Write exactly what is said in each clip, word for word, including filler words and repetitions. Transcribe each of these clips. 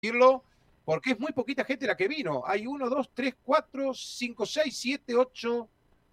decirlo, porque es muy poquita gente la que vino. Hay uno, dos, tres, cuatro, cinco, seis, siete, ocho,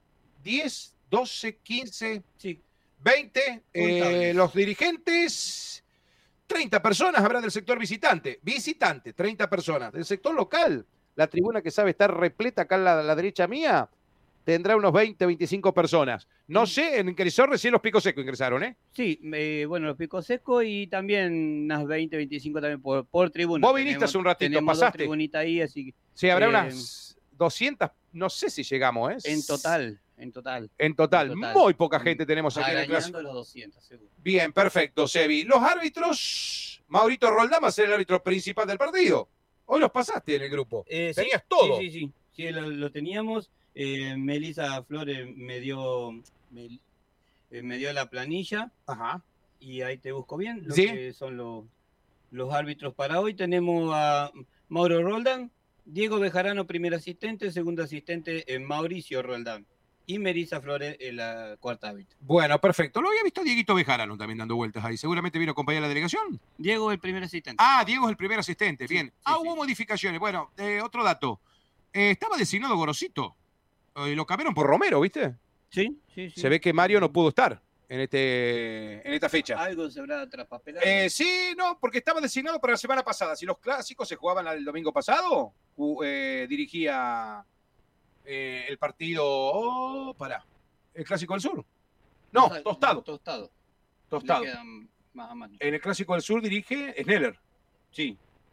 diez, doce, quince, sí. veinte. Eh, los dirigentes, treinta personas habrá del sector visitante. Visitante, treinta personas. Del sector local, la tribuna que sabe estar repleta acá a la, la derecha mía, tendrá unos veinte, veinticinco personas. No sé, en ingresó recién los Picos Secos ingresaron, ¿eh? Sí, eh, bueno, los Picos Secos y también unas veinte, veinticinco también por, por tribuna. Vos viniste tenemos, hace un ratito, tenemos pasaste. Dos tribunitas ahí, así que... Sí, habrá eh, unas doscientas, no sé si llegamos, ¿eh? En total, en total. En total, en total. Muy poca gente tenemos aquí en el clásico. Los doscientos, seguro. Bien, perfecto, Sebi. Los árbitros, Maurito Roldán va a ser el árbitro principal del partido. Hoy los pasaste en el grupo. Eh, Tenías sí, todo. Sí, sí, sí. Sí, lo, lo teníamos. Eh, Melissa Flores me dio, me, me dio la planilla. Ajá. Y ahí te busco bien lo ¿Sí? que son los, los árbitros para hoy. Tenemos a Mauro Roldán, Diego Bejarano, primer asistente, segundo asistente eh, Mauricio Roldán. Y Melissa Flores, en la cuarta árbitro. Bueno, perfecto. Lo había visto Dieguito Bejarano también dando vueltas ahí. Seguramente vino a acompañar a la delegación. Diego, el primer asistente. Ah, Diego es el primer asistente. Sí, Bien. sí, ah, sí. hubo modificaciones. Bueno, eh, otro dato. Eh, estaba designado Gorosito. Eh, lo cambiaron por Romero, ¿viste? Sí, sí, sí. Se ve que Mario no pudo estar en, este, en esta fecha. Algo se habrá traspapelado. Eh, sí, no, porque estaba designado para la semana pasada. Si los clásicos se jugaban el domingo pasado, eh, dirigía eh, el partido. Oh, pará. El Clásico del Sur. No, Tostado. Tostado. Tostado. Tostado. Le quedan más a mano. En el Clásico del Sur dirige Sneller. Sí.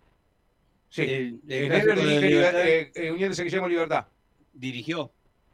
Sí. El, el Sneller de dirige Libertad eh, eh, Unión de Guillermo Libertad. dirigió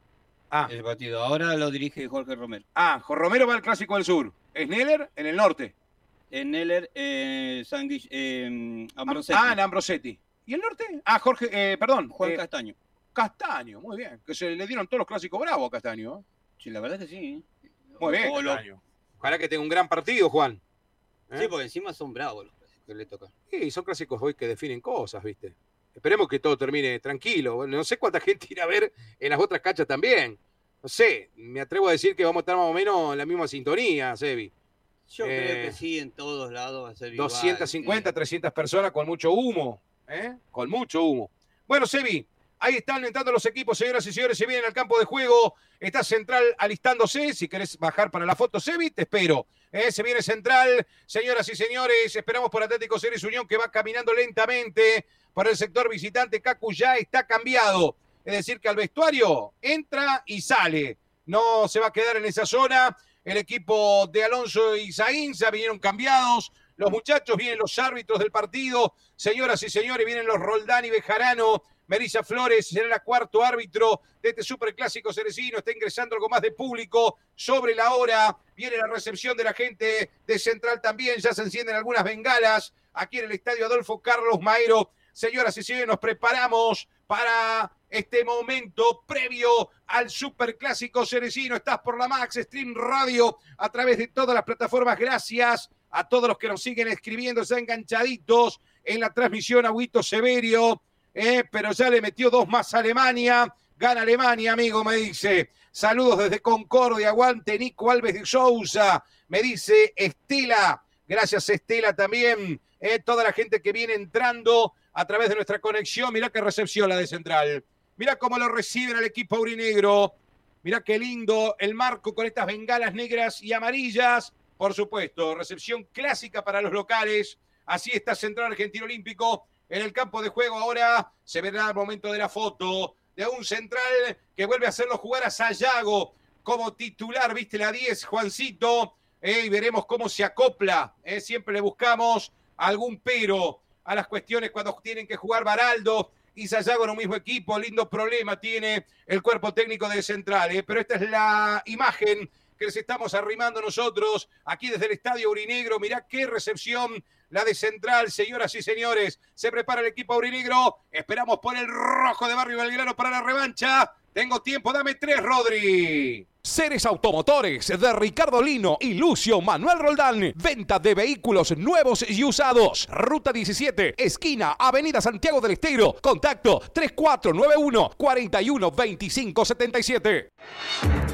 Ah. el partido. Ahora lo dirige Jorge Romero. Ah, Jorge Romero va al Clásico del Sur. Sneller en el norte. En Neller, eh, San Guill- eh, Ambrosetti. Ah, en Ambrosetti. ¿Y el norte? Ah, Jorge, eh, perdón. Juan eh, Castaño. Castaño, muy bien. Que se le dieron todos los clásicos bravos a Castaño. ¿eh? Sí, la verdad que sí. Muy bien, O lo- Castaño. Ojalá que tenga un gran partido, Juan. ¿Eh? Sí, porque encima son bravos los que le tocan. Sí, son clásicos hoy que definen cosas, ¿viste? Esperemos que todo termine tranquilo. Bueno, no sé cuánta gente irá a ver en las otras canchas también. No sé, me atrevo a decir que vamos a estar más o menos en la misma sintonía, Sebi. Yo Eh, creo que sí, en todos lados va a ser igual. doscientas cincuenta, eh. trescientas personas con mucho humo. ¿eh? Con mucho humo. Bueno, Sebi, ahí están entrando los equipos, señoras y señores, se vienen al campo de juego. Está Central alistándose. Si querés bajar para la foto, Sebi, te espero. ¿eh? Se viene Central, señoras y señores. Esperamos por Atlético Ceres Unión, que va caminando lentamente por el sector visitante. Cacu ya está cambiado. Es decir, que al vestuario entra y sale. No se va a quedar en esa zona. El equipo de Alonso y Sainza vinieron cambiados. Los muchachos, vienen los árbitros del partido. Señoras y señores, vienen los Roldán y Bejarano. Melissa Flores será el cuarto árbitro de este superclásico cerecino. Está ingresando algo más de público sobre la hora. Viene la recepción de la gente de Central también. Ya se encienden algunas bengalas aquí en el estadio Adolfo Carlos Maero. Señoras y señores, nos preparamos para este momento previo al superclásico cerecino. Estás por la Max Stream Radio a través de todas las plataformas. Gracias a todos los que nos siguen escribiendo, ya enganchaditos en la transmisión. Agüito Severio, eh, pero ya le metió dos más a Alemania. Gana Alemania, amigo, me dice. Saludos desde Concordia, aguante Nico Alves de Sousa. Me dice Estela. Gracias, Estela, también. Eh, toda la gente que viene entrando a través de nuestra conexión. Mirá qué recepción la de Central. Mirá cómo lo reciben al equipo aurinegro. Mirá qué lindo el marco con estas bengalas negras y amarillas. Por supuesto, recepción clásica para los locales. Así está Central Argentino Olímpico en el campo de juego. Ahora se verá el momento de la foto de un Central que vuelve a hacerlo jugar a Sayago como titular. Viste la diez, Juancito. Eh, y veremos cómo se acopla. Eh, siempre le buscamos algún pero a las cuestiones cuando tienen que jugar Baraldo y Sayago en un mismo equipo. Lindo problema tiene el cuerpo técnico de Central, ¿eh? Pero esta es la imagen que les estamos arrimando nosotros aquí desde el Estadio Aurinegro. Mirá qué recepción la de Central, señoras y señores. Se prepara el equipo aurinegro. Esperamos por el rojo de Barrio Belgrano para la revancha. Tengo tiempo, dame tres, Rodri. Ceres Automotores de Ricardo Lino y Lucio Manuel Roldán. Venta de vehículos nuevos y usados. Ruta diecisiete, esquina Avenida Santiago del Estero. Contacto tres cuatro nueve uno, cuatro uno dos cinco siete siete.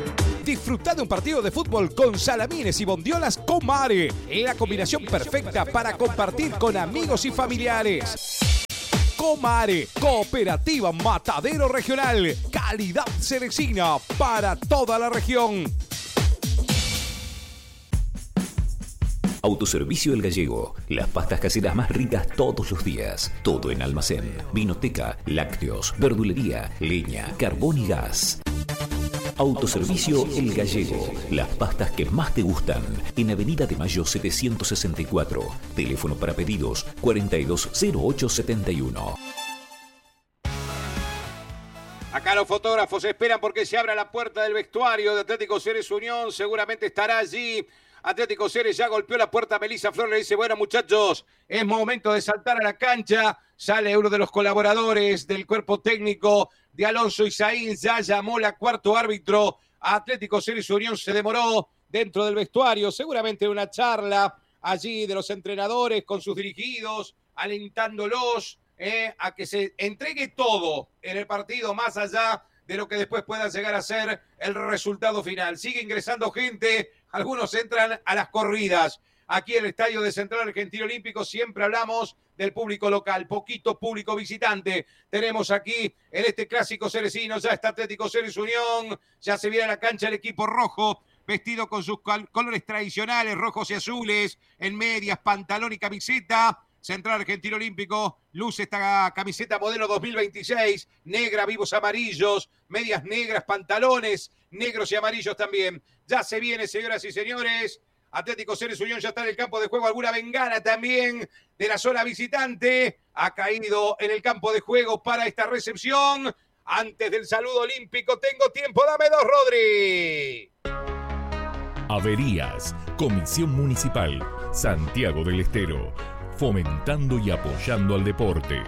Disfruta de un partido de fútbol con salamines y bondiolas Comare. La combinación perfecta para compartir con amigos y familiares. Comare, Cooperativa Matadero Regional. Calidad Cerecina para toda la región. Autoservicio El Gallego. Las pastas caseras más ricas todos los días. Todo en almacén, vinoteca, lácteos, verdulería, leña, carbón y gas. Autoservicio El Gallego. Las pastas que más te gustan. En Avenida de Mayo setecientos sesenta y cuatro. Teléfono para pedidos cuarenta y dos cero ocho setenta y uno. Acá los fotógrafos esperan porque se abra la puerta del vestuario de Atlético Ceres Unión. Seguramente estará allí. Atlético Ceres ya golpeó la puerta. Melissa Flores le dice, bueno muchachos, es momento de saltar a la cancha. Sale uno de los colaboradores del cuerpo técnico de Alonso Isaín. Ya llamó la cuarto árbitro. Atlético Ceres Unión se demoró dentro del vestuario. Seguramente una charla allí de los entrenadores con sus dirigidos, alentándolos eh, a que se entregue todo en el partido, más allá de lo que después pueda llegar a ser el resultado final. Sigue ingresando gente, algunos entran a las corridas. Aquí en el estadio de Central Argentino Olímpico siempre hablamos del público local, poquito público visitante. Tenemos aquí en este clásico cerecino, ya está Atlético Ceres Unión, ya se viene a la cancha el equipo rojo, vestido con sus colores tradicionales, rojos y azules, en medias, pantalón y camiseta. Central Argentino Olímpico luce esta camiseta modelo dos mil veintiséis, negra, vivos amarillos, medias negras, pantalones negros y amarillos también. Ya se viene, señoras y señores. Atlético Ceres Unión ya está en el campo de juego. Alguna bengala también de la zona visitante. Ha caído en el campo de juego para esta recepción. Antes del saludo olímpico, tengo tiempo. Dame dos, Rodri. Averías, Comisión Municipal, Santiago del Estero. Fomentando y apoyando al deporte.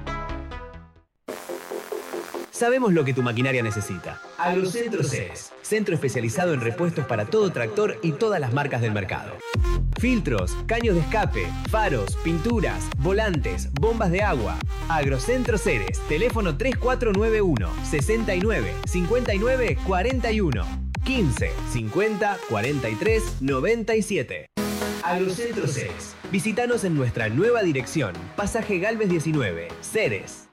Sabemos lo que tu maquinaria necesita. Agrocentro Ceres, centro especializado en repuestos para todo tractor y todas las marcas del mercado. Filtros, caños de escape, faros, pinturas, volantes, bombas de agua. Agrocentro Ceres, teléfono tres cuatro nueve uno, sesenta y nueve, cincuenta y nueve, cuarenta y uno, quince, cincuenta, cuarenta y tres, noventa y siete. Agrocentro Ceres. Visítanos en nuestra nueva dirección, Pasaje Galvez diecinueve, Ceres.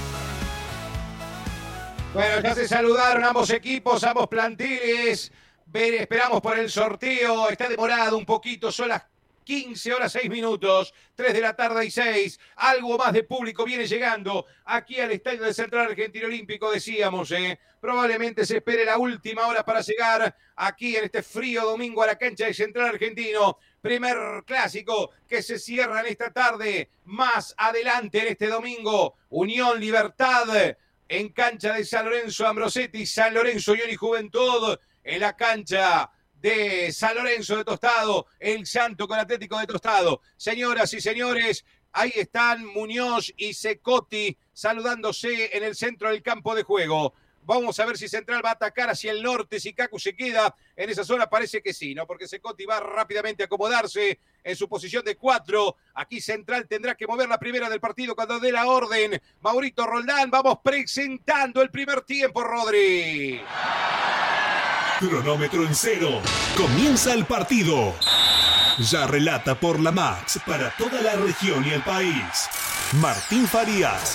Bueno, ya se saludaron ambos equipos, ambos planteles. Ver, esperamos por el sorteo. Está demorado un poquito, son las quince horas seis minutos, tres de la tarde y seis. Algo más de público viene llegando aquí al estadio del Central Argentino Olímpico, decíamos, ¿eh? Probablemente se espere la última hora para llegar aquí en este frío domingo a la cancha de Central Argentino. Primer clásico que se cierra en esta tarde. Más adelante en este domingo, Unión Libertad en cancha de San Lorenzo Ambrosetti, San Lorenzo Unión y Juventud en la cancha de San Lorenzo de Tostado, el Santo con Atlético de Tostado. Señoras y señores, ahí están Muñoz y Secotti saludándose en el centro del campo de juego. Vamos a ver si Central va a atacar hacia el norte, si Cacu se queda en esa zona, parece que sí, ¿no? Porque Secotti va rápidamente a acomodarse en su posición de cuatro. Aquí Central tendrá que mover la primera del partido cuando dé la orden. Maurito Roldán, vamos presentando el primer tiempo, Rodri. Cronómetro en cero. Comienza el partido. Ya relata por la Max para toda la región y el país. Martín Farías.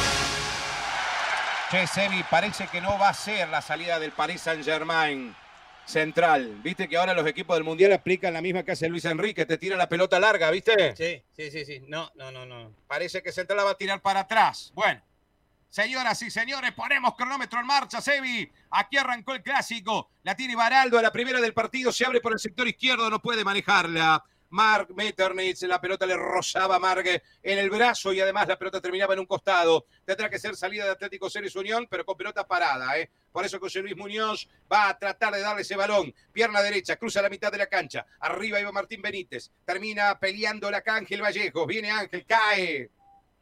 Che, Sebi, parece que no va a ser la salida del Paris Saint-Germain Central. Viste que ahora los equipos del Mundial aplican la misma que hace Luis Enrique, te tiran la pelota larga, ¿viste? Sí, sí, sí, sí. No, no, no, no. Parece que Central la va a tirar para atrás. Bueno, señoras y señores, ponemos cronómetro en marcha, Sebi. Aquí arrancó el clásico. La tiene Baraldo a la primera del partido, se abre por el sector izquierdo, no puede manejarla. Mark Metternich, la pelota le rozaba a Mark en el brazo y además la pelota terminaba en un costado. Tendrá que ser salida de Atlético Ceres Unión, pero con pelota parada, ¿eh? Por eso José Luis Muñoz va a tratar de darle ese balón. Pierna derecha, cruza la mitad de la cancha. Arriba iba Martín Benítez. Termina peleando la Ángel Vallejos. Viene Ángel, cae.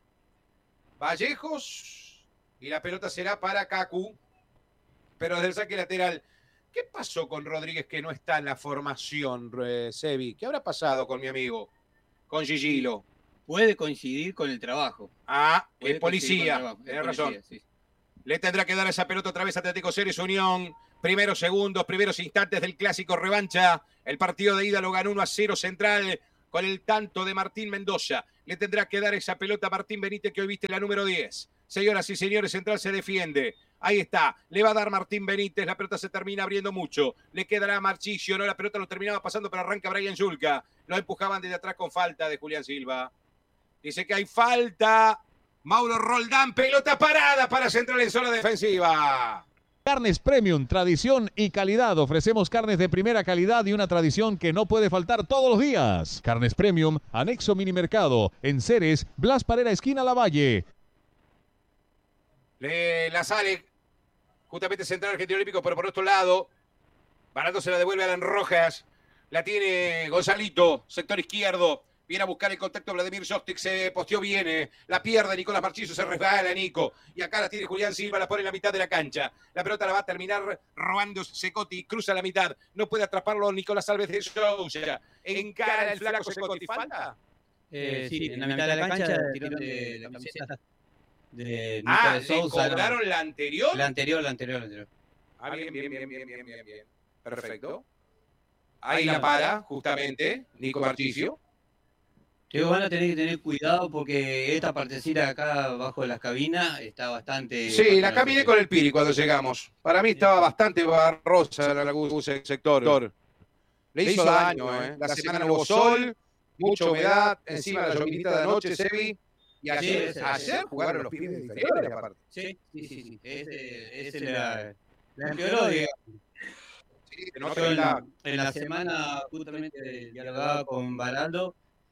Vallejos. Y la pelota será para Cacu. Pero desde el saque lateral. ¿Qué pasó con Rodríguez que no está en la formación, eh, Sebi? ¿Qué habrá pasado con mi amigo? Con Gigilo. Puede coincidir con el trabajo. Ah, Puede es policía. Tiene razón. Sí. Le tendrá que dar esa pelota otra vez a Atlético Ceres Unión. Primeros segundos, primeros instantes del clásico revancha. El partido de ida lo ganó uno a cero Central con el tanto de Martín Mendoza. Le tendrá que dar esa pelota a Martín Benítez, que hoy viste la número diez. Señoras y señores, Central se defiende. Ahí está, le va a dar Martín Benítez, la pelota se termina abriendo mucho. Le quedará a Marchisio, no, la pelota lo terminaba pasando, pero arranca Brian Yulka. Lo empujaban desde atrás con falta de Julián Silva. Dice que hay falta. Mauro Roldán, pelota parada para Central en zona defensiva. Carnes Premium, tradición y calidad. Ofrecemos carnes de primera calidad y una tradición que no puede faltar todos los días. Carnes Premium, anexo Minimercado, en Ceres, Blas Parera, esquina Lavalle. Le la sale justamente Central Argentino Olímpico, pero por otro lado, Baraldo se la devuelve a Alan Rojas. La tiene Gonzalito, sector izquierdo. Viene a buscar el contacto Vladimir Jostic, se posteó bien, eh. La pierde Nicolás Marchisio, se resbala Nico. Y acá la tiene Julián Silva, la pone en la mitad de la cancha. La pelota la va a terminar robando Secotti, cruza la mitad. No puede atraparlo Nicolás Alves de Sousa. Encara el flaco Secotti. ¿Falta? Eh, sí, en la mitad de la cancha, tirón de la camiseta de Nico Ah, de Sousa. ¿le cobraron la anterior? La anterior, la anterior, la anterior. Ah, bien, bien, bien, bien, bien, bien, bien. Perfecto. Ahí la para, justamente, Nico Marchisio. Pero van a tener que tener cuidado porque esta partecita de acá abajo de las cabinas está bastante... Sí, la caminé con el Piri cuando llegamos. Para mí estaba bastante barrosa la laguna del sector. Le hizo daño, ¿eh? La semana no hubo sol, mucha humedad, encima la llovinita de anoche, Sebi. Y ayer, Sí, ayer jugaron los pibes inferiores, aparte. Sí, sí, sí. sí. Ese, ese la, la empeoró, digamos. Sí, se nota Yo que en, la- en la semana justamente dialogaba con Baraldo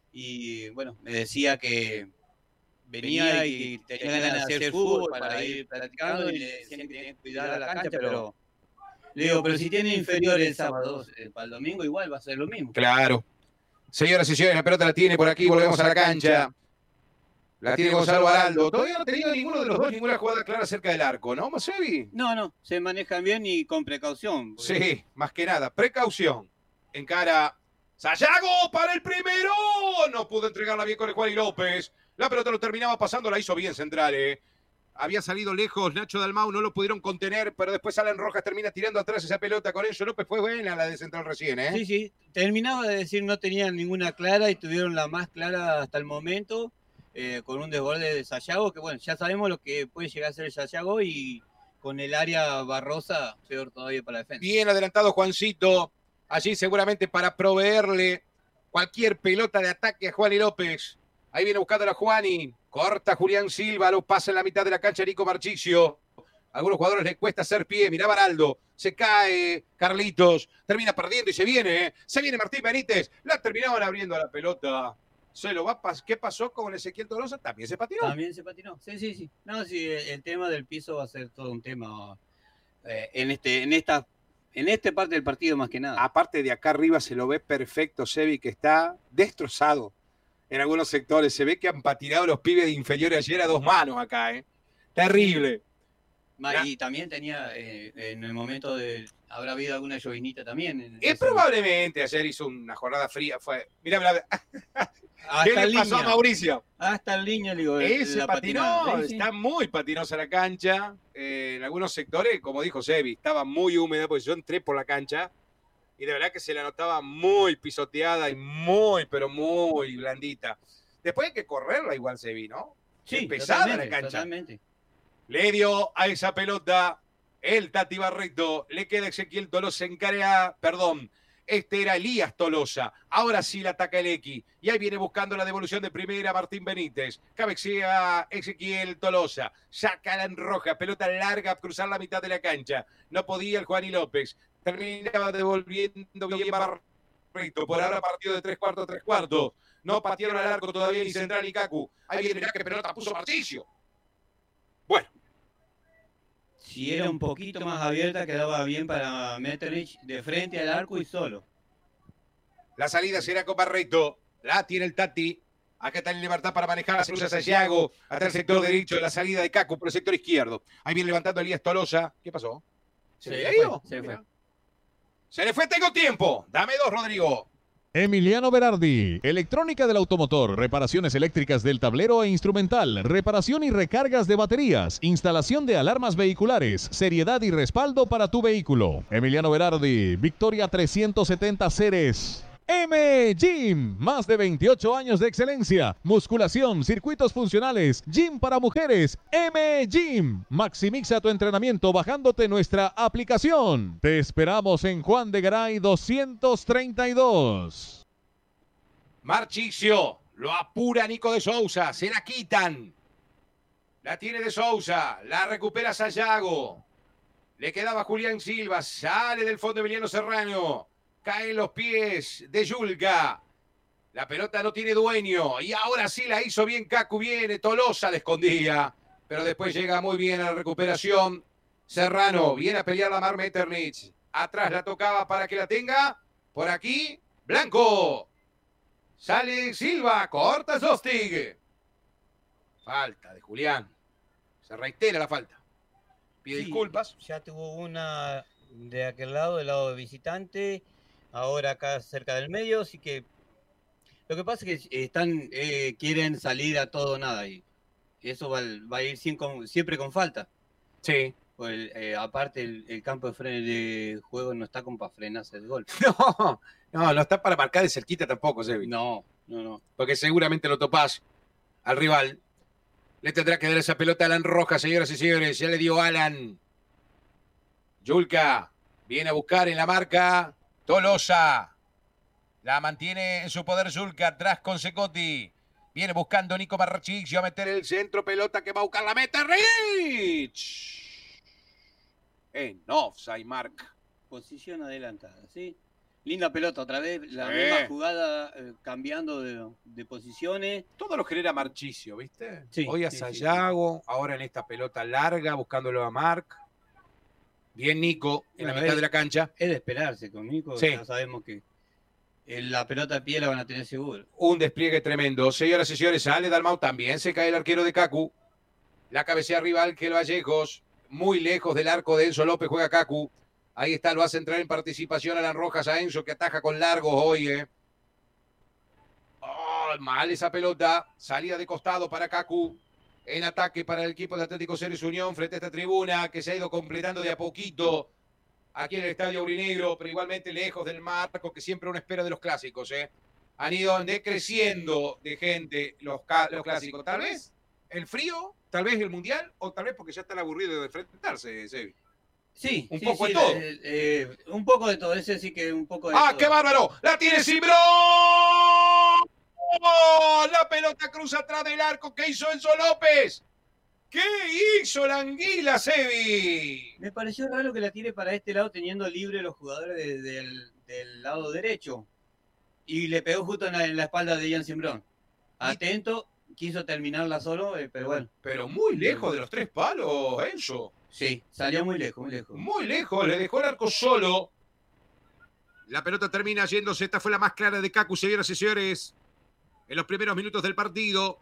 y bueno, me decía que venía y que tenía ganas de hacer fútbol para ir practicando y le decían que tenía que cuidar a la cancha, pero le digo, pero si tiene inferior el sábado, eh, para el domingo igual va a ser lo mismo. Claro. Señoras y señores, la pelota la tiene por aquí, volvemos a la cancha. La tiene Gonzalo Baraldo. Todavía no ha tenido ninguno de los dos ninguna jugada clara cerca del arco, ¿no, Masevi? No, no, se manejan bien y con precaución. porque- Sí, más que nada, precaución. Encara Sayago para el primero. No pudo entregarla bien con el Juan y López. La pelota lo terminaba pasando, la hizo bien Central, ¿eh? Había salido lejos Nacho Dalmau, no lo pudieron contener, pero después Alan Rojas termina tirando atrás esa pelota con Enzo López. Fue buena la de Central recién, ¿eh? Sí, sí, terminaba de decir no tenían ninguna clara y tuvieron la más clara hasta el momento, eh, con un desborde de Sayago, que bueno, ya sabemos lo que puede llegar a ser Sayago y con el área barrosa, peor todavía para la defensa. Bien adelantado Juancito, allí seguramente para proveerle cualquier pelota de ataque a Juan y López. Ahí viene buscando a Juani, corta Julián Silva, lo pasa en la mitad de la cancha Nico Marchisio. A algunos jugadores les cuesta hacer pie, mirá Baraldo, se cae Carlitos, termina perdiendo y se viene, ¿eh? Se viene Martín Benítez, la terminaban abriendo a la pelota. Se lo va a pas- ¿Qué pasó con Ezequiel Tolosa? También se patinó. También se patinó, sí, sí, sí. No, sí, el, el tema del piso va a ser todo un tema eh, en este, en esta, en esta parte del partido más que nada. Aparte de acá arriba se lo ve perfecto, Sebi, que está destrozado en algunos sectores. Se ve que han patinado los pibes de inferiores ayer a dos manos acá, ¿eh? Terrible. Ma- Y también tenía, eh, en el momento de, habrá habido alguna llovinita también. en Es ese- probablemente ayer hizo una jornada fría. Fue. Mirá, mirá, ¿qué hasta le pasó a línea, Mauricio? hasta el línea, digo, Ese la patinó, patinada. Sí, sí. está muy patinosa la cancha. Eh, en algunos sectores, como dijo Sebi, estaba muy húmeda porque yo entré por la cancha y de verdad que se la notaba muy pisoteada y muy, pero muy blandita. Después hay que correrla igual, Sebi, ¿no? Sí, Es pesada la totalmente, cancha. totalmente. Le dio a esa pelota el Tati Barreto. Le queda Ezequiel Tolosa en cara. Perdón, este era Elías Tolosa. Ahora sí la ataca el X. Y ahí viene buscando la devolución de primera Martín Benítez. Cabecea Ezequiel Tolosa. Saca en roja. Pelota larga a cruzar la mitad de la cancha. No podía el Juan y López. Terminaba devolviendo bien Barreto. Por ahora partido de tres cuartos, tres cuartos. No patearon al arco todavía ni Central ni Cacu. Ahí viene, mirá que pelota puso Marchisio. Bueno. Si era un poquito más abierta, quedaba bien para Metternich de frente al arco y solo. La salida será con Barreto. La tiene el Tati. Acá está en libertad para manejar. Se cruza Sayago. Hasta el sector derecho. La salida de Cacu por el sector izquierdo. Ahí viene levantando Elías Tolosa. ¿Qué pasó? ¿Se, Se le le había ido? fue, se le Mira. fue. Se le fue. Tengo tiempo. Dame dos, Rodrigo. Emiliano Berardi, electrónica del automotor, reparaciones eléctricas del tablero e instrumental, reparación y recargas de baterías, instalación de alarmas vehiculares, seriedad y respaldo para tu vehículo. Emiliano Berardi, Victoria trescientos setenta Ceres. M Gym, más de veintiocho años de excelencia, musculación, circuitos funcionales, gym para mujeres. M Gym, maximiza tu entrenamiento bajándote nuestra aplicación. Te esperamos en Juan de Garay doscientos treinta y dos. Marchisio, lo apura Nico de Sousa, se la quitan. La tiene de Sousa, la recupera Sayago. Le quedaba Julián Silva, sale del fondo Emiliano Serrano. Cae en los pies de Yulka. La pelota no tiene dueño. Y ahora sí la hizo bien Kaku. Viene Tolosa, la escondía. Pero después llega muy bien a la recuperación. Serrano viene a pelear la Mar Metternich. Atrás la tocaba para que la tenga. Por aquí, Blanco. Sale Silva. Corta Zostig. Falta de Julián. Se reitera la falta. Pide Sí, disculpas. Ya tuvo una de aquel lado, del lado de visitante. Ahora acá cerca del medio, así que lo que pasa es que están eh, quieren salir a todo o nada y eso va, va a ir sin, con, siempre con falta. Sí. Pues, eh, aparte el, el campo de, fren, de juego no está como para frenarse el gol. No, no, no está para marcar de cerquita tampoco, Sebi. No, no, no. Porque seguramente lo topás al rival. Le tendrá que dar esa pelota a Alan Rojas, señoras y señores. Ya le dio Alan. Yulka viene a buscar en la marca. Tolosa. La mantiene en su poder Yulka. Atrás con Secotti. Viene buscando Nico Marchicchio a meter el centro. Pelota que va a buscar la meta. Rich. En offside, Mark. Posición adelantada, ¿sí? Linda pelota otra vez. La Sí. misma jugada eh, cambiando de, de posiciones. Todo lo genera Marchisio, ¿viste? Sí, Hoy a sí, sí, Sayago, ahora en esta pelota larga, buscándolo a Marc. Bien Nico, en Bueno, la mitad es- de la cancha. Es de esperarse con Nico. Sí. Ya sabemos que eh, la pelota de pie la van a tener seguro. Un despliegue tremendo. Señoras y señores, sale Dalmau también. Se cae el arquero de Kaku. La cabecea rival, que lo Vallejos. Muy lejos del arco de Enzo López juega Kaku. Ahí está, lo hace entrar en participación Alan Rojas a Enzo, que ataja con largos hoy. Eh. Oh, mal esa pelota. Salida de costado para Kaku. En ataque para el equipo de Atlético Ceres Unión frente a esta tribuna que se ha ido completando de a poquito aquí en el Estadio Aurinegro, pero igualmente lejos del marco que siempre uno espera de los clásicos. ¿eh? Han ido decreciendo de gente los, los clásicos. Tal vez el frío, tal vez el mundial, o tal vez porque ya están aburridos de enfrentarse, Sebi. Sí, Un sí, poco sí, de todo. eh, eh, un poco de todo, ese sí que un poco de ¡Ah, todo. qué bárbaro! ¡La tiene Cibrón! ¡Oh! La pelota cruza atrás del arco. ¿Qué hizo Enzo López? ¿Qué hizo la anguila, Sebi? Me pareció raro que la tire para este lado teniendo libre los jugadores de- del, del lado derecho. Y le pegó justo en la, en la espalda de Ian Simbrón. Atento, quiso terminarla solo, eh, pero bueno. Pero muy lejos de los tres palos, Enzo. Sí, salió muy lejos, muy lejos. Muy lejos, le dejó el arco solo. La pelota termina yéndose. Esta fue la más clara de Kaku, señoras y señores. En los primeros minutos del partido.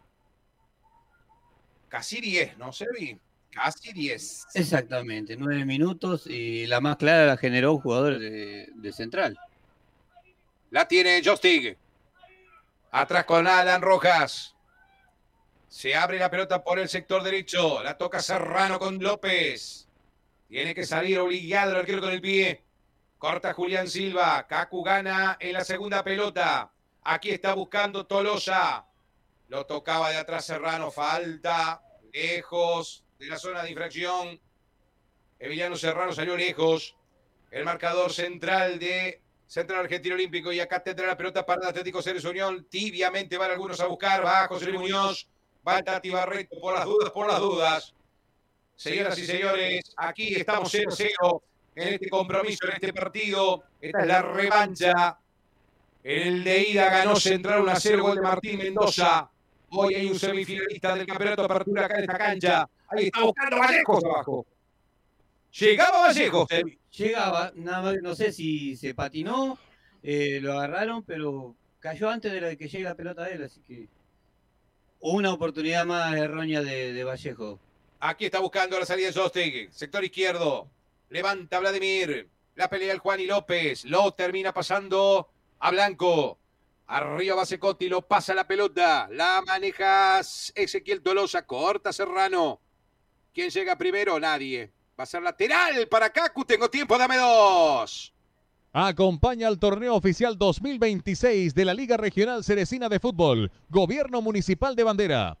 Casi diez, ¿no, Sebi? Casi diez. Exactamente, nueve minutos y la más clara la generó un jugador de, de central. La tiene Jostig. Atrás con Alan Rojas. Se abre la pelota por el sector derecho. La toca Serrano con López. Tiene que salir obligado el arquero con el pie. Corta Julián Silva. Kaku gana en la segunda pelota. Aquí está buscando Tolosa. Lo tocaba de atrás Serrano. Falta. Lejos de la zona de infracción. Emiliano Serrano salió lejos. El marcador central de Central Argentino Olímpico. Y acá tendrá la pelota para el Atlético Ceres Unión. Tibiamente van algunos a buscar. Va José Luis Muñoz. Va el Tati Barreto por las dudas, por las dudas. Señoras y señores, aquí estamos cero cero en este compromiso, en este partido. Esta es la revancha. El de ida ganó Central uno a cero, gol de Martín Mendoza. Hoy hay un semifinalista del campeonato de apertura acá en esta cancha. Ahí está buscando Vallejos abajo. Llegaba Vallejos. Llegaba, nada más, no sé si se patinó, eh, lo agarraron, pero cayó antes de la que llegue la pelota de él, así que una oportunidad más errónea de, de Vallejo. Aquí está buscando la salida de Jostig. Sector izquierdo. Levanta Vladimir. La pelea el Juan y López. Lo termina pasando a Blanco. Arriba va Secotti, lo pasa la pelota. La maneja Ezequiel Tolosa. Corta Serrano. ¿Quién llega primero? Nadie. Va a ser lateral para Kaku. Tengo tiempo, dame dos. Acompaña al torneo oficial dos mil veintiséis de la Liga Regional Ceresina de Fútbol. Gobierno Municipal de Bandera.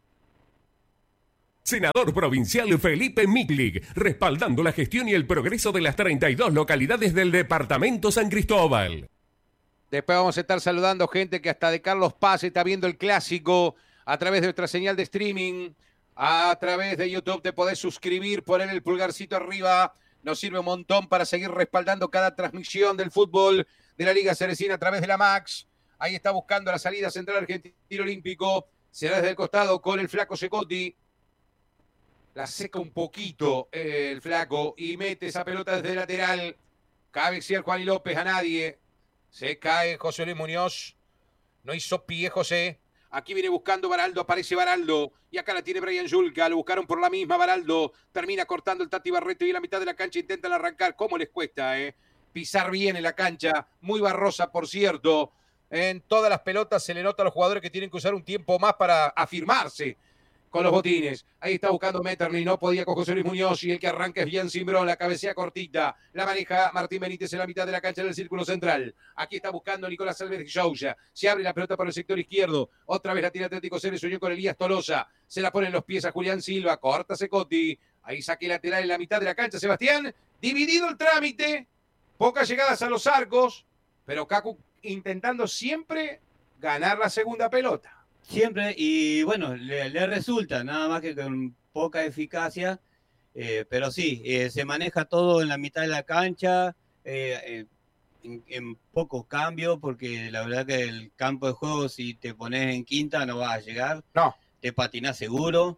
Senador provincial Felipe Miklik, respaldando la gestión y el progreso de las treinta y dos localidades del departamento San Cristóbal. Después vamos a estar saludando gente que hasta de Carlos Paz está viendo el clásico a través de nuestra señal de streaming. A través de YouTube te podés suscribir, poner el pulgarcito arriba. Nos sirve un montón para seguir respaldando cada transmisión del fútbol de la Liga Ceresina a través de la Max. Ahí está buscando la salida central argentino olímpico. Será desde el costado con el flaco Secotti. La seca un poquito eh, el flaco y mete esa pelota desde el lateral. Cabecea Juan y López a nadie. Se cae José Luis Muñoz. No hizo pie José. Aquí viene buscando Baraldo. Aparece Baraldo. Y acá la tiene Brian Julka. Lo buscaron por la misma Baraldo. Termina cortando el Tati Barreto y en la mitad de la cancha intentan arrancar. ¿Cómo les cuesta, eh? Pisar bien en la cancha. Muy barrosa, por cierto. En todas las pelotas se le nota a los jugadores que tienen que usar un tiempo más para afirmarse con los botines. Ahí está buscando Metternich, no podía con José Luis Muñoz y el que arranca es Bian Simbrón, la cabecea cortita, la maneja Martín Benítez en la mitad de la cancha del círculo central. Aquí está buscando Nicolás Alves Jouya, se abre la pelota para el sector izquierdo, otra vez la tiene Atlético Ceres, soñó con Elías Tolosa, se la pone en los pies a Julián Silva, corta Secotti, ahí saque lateral en la mitad de la cancha Sebastián, dividido el trámite, pocas llegadas a los arcos, pero Kaku intentando siempre ganar la segunda pelota. Siempre, y bueno, le, le resulta, nada más que con poca eficacia, eh, pero sí, eh, se maneja todo en la mitad de la cancha, eh, eh, en, en pocos cambios, porque la verdad que el campo de juego, si te pones en quinta, no vas a llegar. No. Te patinás seguro.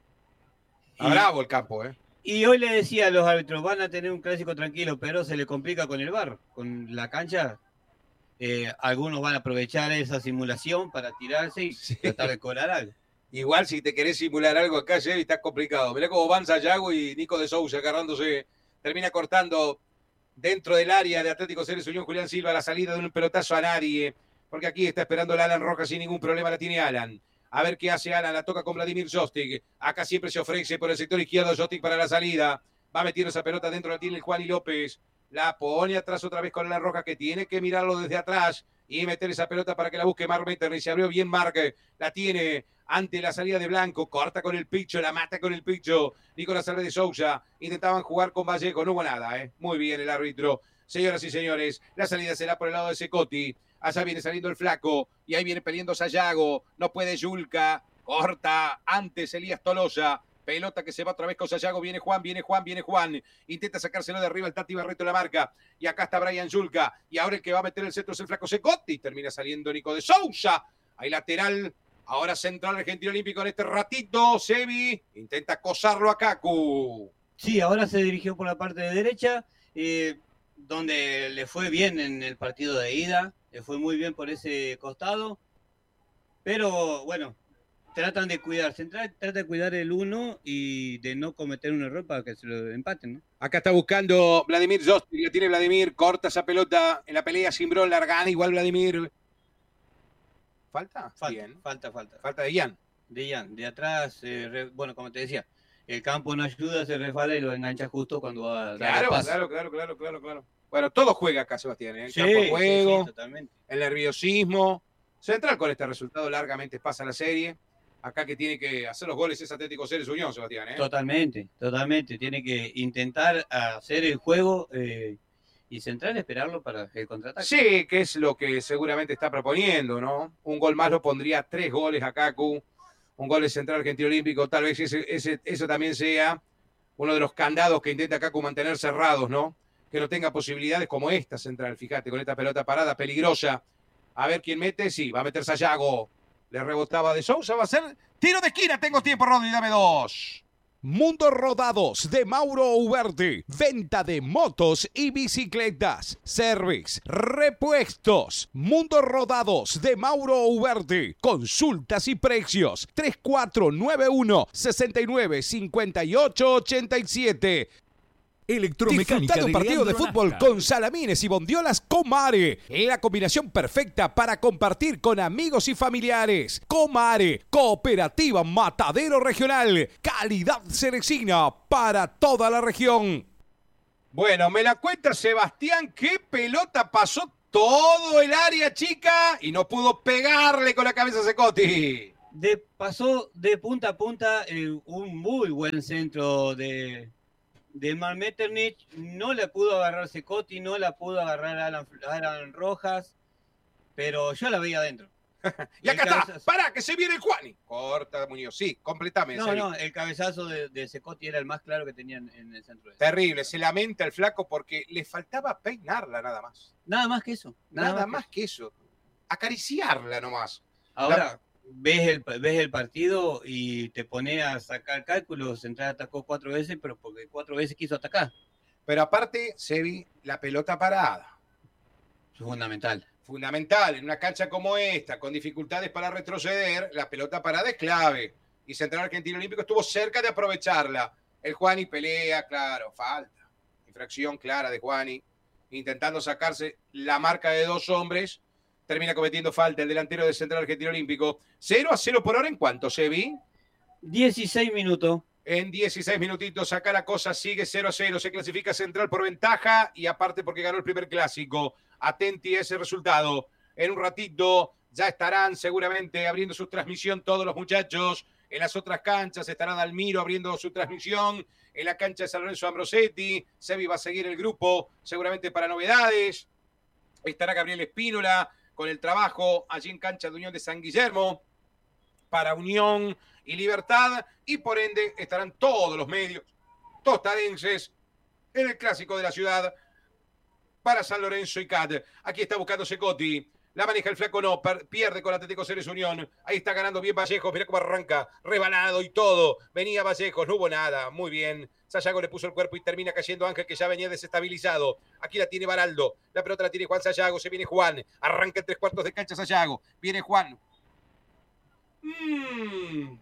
Y, bravo el campo, ¿eh? Y hoy le decía a los árbitros, van a tener un clásico tranquilo, pero se le complica con el V A R, con la cancha. Eh, algunos van a aprovechar esa simulación para tirarse y sí. tratar de cobrar algo. Igual si te querés simular algo acá, Chevy, está complicado. Mirá cómo van Sayago y Nico de Sousa agarrándose, termina cortando dentro del área de Atlético Ceres Unión Julián Silva la salida de un pelotazo a nadie, porque aquí está esperando el Alan Rojas sin ningún problema, la tiene Alan. A ver qué hace Alan, la toca con Vladimir Jostic. Acá siempre se ofrece por el sector izquierdo Jostic para la salida. Va metiendo esa pelota dentro, la tiene el Juan y López. La pone atrás otra vez con la Roja, que tiene que mirarlo desde atrás y meter esa pelota para que la busque Mark Metternich. Se abrió bien Mark, la tiene ante la salida de Blanco, corta con el picho, la mata con el picho. Nicolás Alves de Sousa, intentaban jugar con Vallejo, no hubo nada, ¿eh? Muy bien el árbitro. Señoras y señores, la salida será por el lado de Secotti. Allá viene saliendo el flaco y ahí viene peleando Sayago. No puede Julka, corta antes Elías Tolosa. Pelota que se va otra vez con Sayago, viene Juan, viene Juan, viene Juan, intenta sacárselo de arriba el Tati Barreto la marca, y acá está Brian Julka, y ahora el que va a meter el centro es el flaco Secotti, termina saliendo Nico de Sousa, ahí lateral, ahora central argentino olímpico en este ratito, Sebi, intenta acosarlo a Kaku. Sí, ahora se dirigió por la parte de derecha, eh, donde le fue bien en el partido de ida, le fue muy bien por ese costado, pero bueno, tratan de cuidarse, tratan de cuidar el uno y de no cometer un error para que se lo empaten, ¿no? Acá está buscando Vladimir Jostic, la tiene Vladimir, corta esa pelota en la pelea, Simbrón, largada, igual Vladimir. ¿Falta? Falta, Bien. falta, falta. Falta de Ian. De Ian, de atrás, eh, re, bueno, como te decía, el campo no ayuda, se resbala y lo engancha justo cuando va a dar claro, el paso. Claro, claro, claro, claro, claro. Bueno, todo juega acá, Sebastián, ¿eh? El sí, campo de juego, sí, sí, totalmente. El nerviosismo. Central con este resultado largamente pasa la serie. Acá que tiene que hacer los goles es Atlético Ceres Unión, Sebastián, ¿eh? Totalmente, totalmente. Tiene que intentar hacer el juego eh, y Central esperarlo para el contraataque. Sí, que es lo que seguramente está proponiendo, ¿no? Un gol más lo pondría tres goles a Kaku. Un gol de Central Argentino Olímpico. Tal vez ese, ese, eso también sea uno de los candados que intenta Kaku mantener cerrados, ¿no? Que no tenga posibilidades como esta Central. Fíjate, con esta pelota parada peligrosa. A ver quién mete. Sí, va a meter Sayago. Le rebotaba de Sousa, va a ser tiro de esquina. Tengo tiempo, Rodri, dame dos. Mundo Rodados de Mauro Uverde. Venta de motos y bicicletas. Service, repuestos. Mundo Rodados de Mauro Uverde. Consultas y precios. tres cuatro nueve uno, seis nueve cinco ocho ocho siete. electromecánica. Disfruta de un de partido de Leandro fútbol Nasca. con salamines y bondiolas Comare. La combinación perfecta para compartir con amigos y familiares. Comare, Cooperativa Matadero Regional. Calidad Cerecina para toda la región. Bueno, me la cuenta Sebastián, qué pelota pasó todo el área chica y no pudo pegarle con la cabeza a Secotti. De, pasó de punta a punta eh, un muy buen centro de, de Mar Metternich. No le pudo agarrar Secotti, no la pudo agarrar Alan, Alan Rojas, pero yo la veía adentro. Y acá El está, cabezazo- pará, que se viene el Juani. Corta, Muñoz, sí, completame. No, Sebi. no, el cabezazo de, de Secotti era el más claro que tenían en el centro. Terrible, se lamenta el flaco porque le faltaba peinarla nada más. Nada más que eso. Nada, Nada, más que eso. Acariciarla nomás. Ahora, ves el, ves el partido y te pones a sacar cálculos. Central atacó cuatro veces, pero porque cuatro veces quiso atacar. Pero aparte, Sebi, la pelota parada. Es fundamental. Fundamental, en una cancha como esta, con dificultades para retroceder, la pelota parada es clave. Y Central Argentino Olímpico estuvo cerca de aprovecharla. El Juani pelea, claro, falta. Infracción clara de Juani, intentando sacarse la marca de dos hombres. Termina cometiendo falta el delantero de Central Argentino Olímpico. cero a cero por hora, ¿en cuánto, Sebi? dieciséis minutos. En dieciséis minutitos, acá la cosa sigue cero a cero. Se clasifica Central por ventaja y aparte porque ganó el primer clásico. Atenti a ese resultado. En un ratito ya estarán seguramente abriendo su transmisión todos los muchachos. En las otras canchas estará Dalmiro abriendo su transmisión. En la cancha de San Lorenzo Ambrosetti. Sebi va a seguir el grupo seguramente para novedades. Estará Gabriel Espínola con el trabajo allí en cancha de Unión de San Guillermo para Unión y Libertad. Y por ende estarán todos los medios tostadenses en el clásico de la ciudad para San Lorenzo y C A D. Aquí está buscando Secotti. La maneja el flaco, no, per- pierde con Atlético Ceres Unión. Ahí está ganando bien Vallejos, mirá cómo arranca, rebalado y todo. Venía Vallejos, no hubo nada, muy bien. Sayago le puso el cuerpo y termina cayendo Ángel, que ya venía desestabilizado. Aquí la tiene Baraldo, la pelota la tiene Juan Sayago, se viene Juan. Arranca en tres cuartos de cancha Sayago, viene Juan. Mm.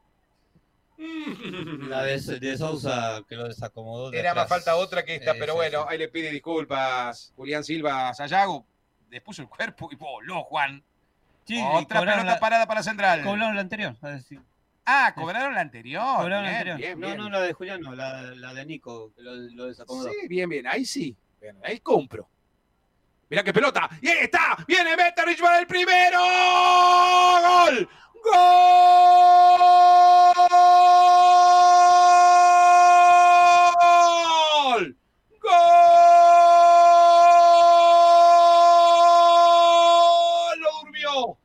Mm. La de, de Sousa que lo desacomodó. de Era más atrás. falta otra que esta, Sí, pero sí, bueno, sí. ahí le pide disculpas Julián Silva a Sayago. Le puso el cuerpo y voló Juan. Sí, Otra cobraron pelota la- parada para Central. Cobraron la anterior. a decir, Ah, cobraron la anterior. cobraron la Bien, anterior. bien, no, bien. no, la de Julián, no, la, la de Nico, que lo, lo desacomodó. Sí, bien, bien. Ahí sí. Bien, ahí compro. Mirá qué pelota. Y ahí está. Viene Metternich para el primero. ¡Gol! ¡Gol! ¡Gol! Lo durmió.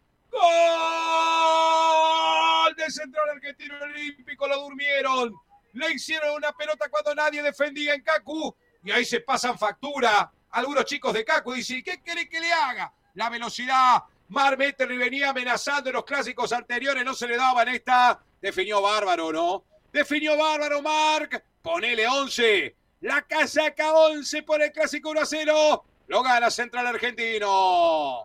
¡Gol! De Central Argentino Olímpico. Lo durmieron. Le hicieron una pelota cuando nadie defendía en Cacu. Y ahí se pasan factura. Algunos chicos de Cacu dicen, ¿qué quiere que le haga? La velocidad. Mar Metternich venía amenazando en los clásicos anteriores. No se le daba en esta. Definió bárbaro, ¿no? Definió bárbaro, Marc. Ponele once. La casaca once por el clásico uno a cero. Lo gana Central Argentino.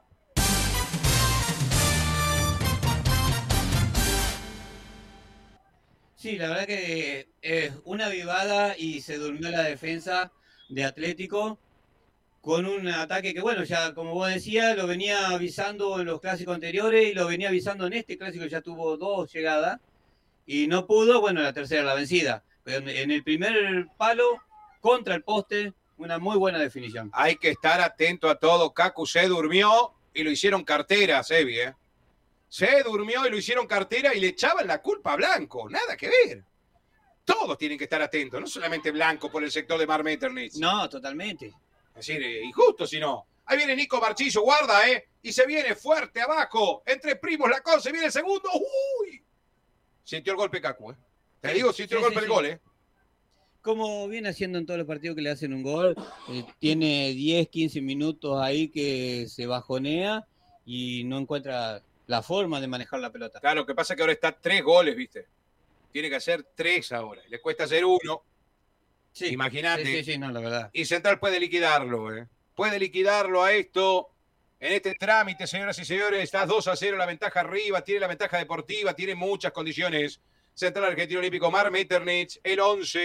Sí, la verdad que es una vivada y se durmió la defensa de Atlético con un ataque que, bueno, ya como vos decías, lo venía avisando en los clásicos anteriores y lo venía avisando en este clásico, ya tuvo dos llegadas y no pudo, bueno, la tercera la vencida. Pero en- en el primer palo, contra el poste, una muy buena definición. Hay que estar atento a todo. Cacu se durmió y lo hicieron cartera, Sebi, ¿eh? Se durmió y lo hicieron cartera y le echaban la culpa a Blanco. Nada que ver. Todos tienen que estar atentos, no solamente Blanco por el sector de Mar Metternich. No, totalmente. Es decir, eh, injusto si no. Ahí viene Nico Marchillo, guarda, ¿eh? Y se viene fuerte abajo. Entre primos la cosa, se viene el segundo. ¡Uy! Sintió el golpe Cacu, ¿eh? Te Sí, digo, sintió sí, el golpe sí, el sí. gol, ¿eh? Como viene haciendo en todos los partidos que le hacen un gol, eh, tiene diez, quince minutos ahí que se bajonea y no encuentra la forma de manejar la pelota. Claro, lo que pasa es que ahora está tres goles, ¿viste? Tiene que hacer tres ahora. Le cuesta hacer uno. Sí, Imagínate. Sí, sí, sí, no, la verdad. Y Central puede liquidarlo, ¿eh? Puede liquidarlo a esto. En este trámite, señoras y señores, está dos a cero la ventaja arriba, tiene la ventaja deportiva, tiene muchas condiciones. Central Argentino Olímpico, Mar Metternich, el once,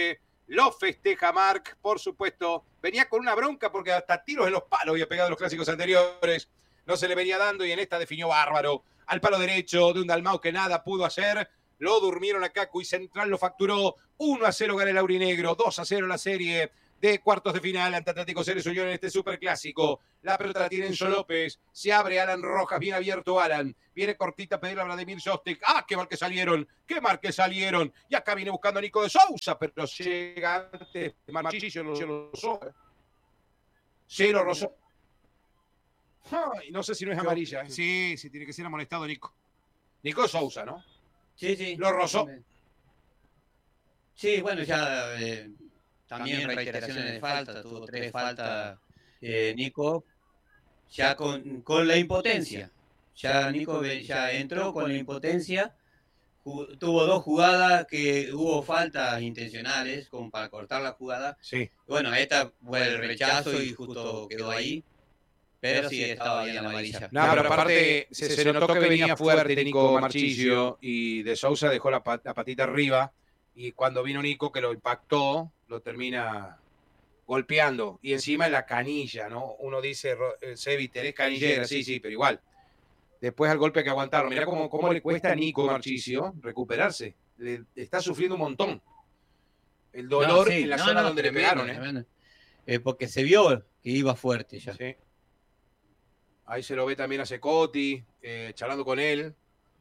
Lo festeja Marc, por supuesto. Venía con una bronca porque hasta tiros en los palos había pegado en los clásicos anteriores. No se le venía dando y en esta definió bárbaro. Al palo derecho de un Dalmau que nada pudo hacer. Lo durmieron a Cacu y Central lo facturó. uno a cero gana el aurinegro. dos a cero la serie de cuartos de final ante Atlético Ceres Unión en este superclásico. La pelota la tiene Enzo López. Se abre Alan Rojas, bien abierto Alan. Viene cortita a pedirle a Vladimir Jostic. ¡Ah, qué mal que salieron! ¡Qué mal que salieron! Y acá viene buscando a Nico de Sousa, pero llega antes. Marchillo lo rozó. Sí, lo rozó. Ay, no sé si no es amarilla. Sí, sí, tiene que ser amonestado Nico. Nico de Sousa, ¿no? Sí, sí. Lo rozó. Sí, bueno, ya eh, también reiteraciones de falta, tuvo tres faltas eh, Nico, ya con, con la impotencia. Ya Nico ya entró con la impotencia, tuvo dos jugadas que hubo faltas intencionales como para cortar la jugada. Sí. Bueno, esta fue el rechazo y justo quedó ahí. Pero sí, estaba bien la amarilla. No, pero aparte se, se notó que venía fuerte Nico Marchisio y de Sousa dejó la, pat, la patita arriba y cuando vino Nico que lo impactó, lo termina golpeando y encima en la canilla, ¿no? Uno dice, Sebi, tenés canillera, sí, sí, pero igual. Después al golpe hay que aguantarlo. Mirá cómo, cómo le cuesta a Nico Marchisio recuperarse. Le está sufriendo un montón. El dolor no, sí, en la no, zona no, donde le pegaron, ¿eh? ¿eh? Porque se vio que iba fuerte ya. Sí. Ahí se lo ve también a Secotti, eh, charlando con él.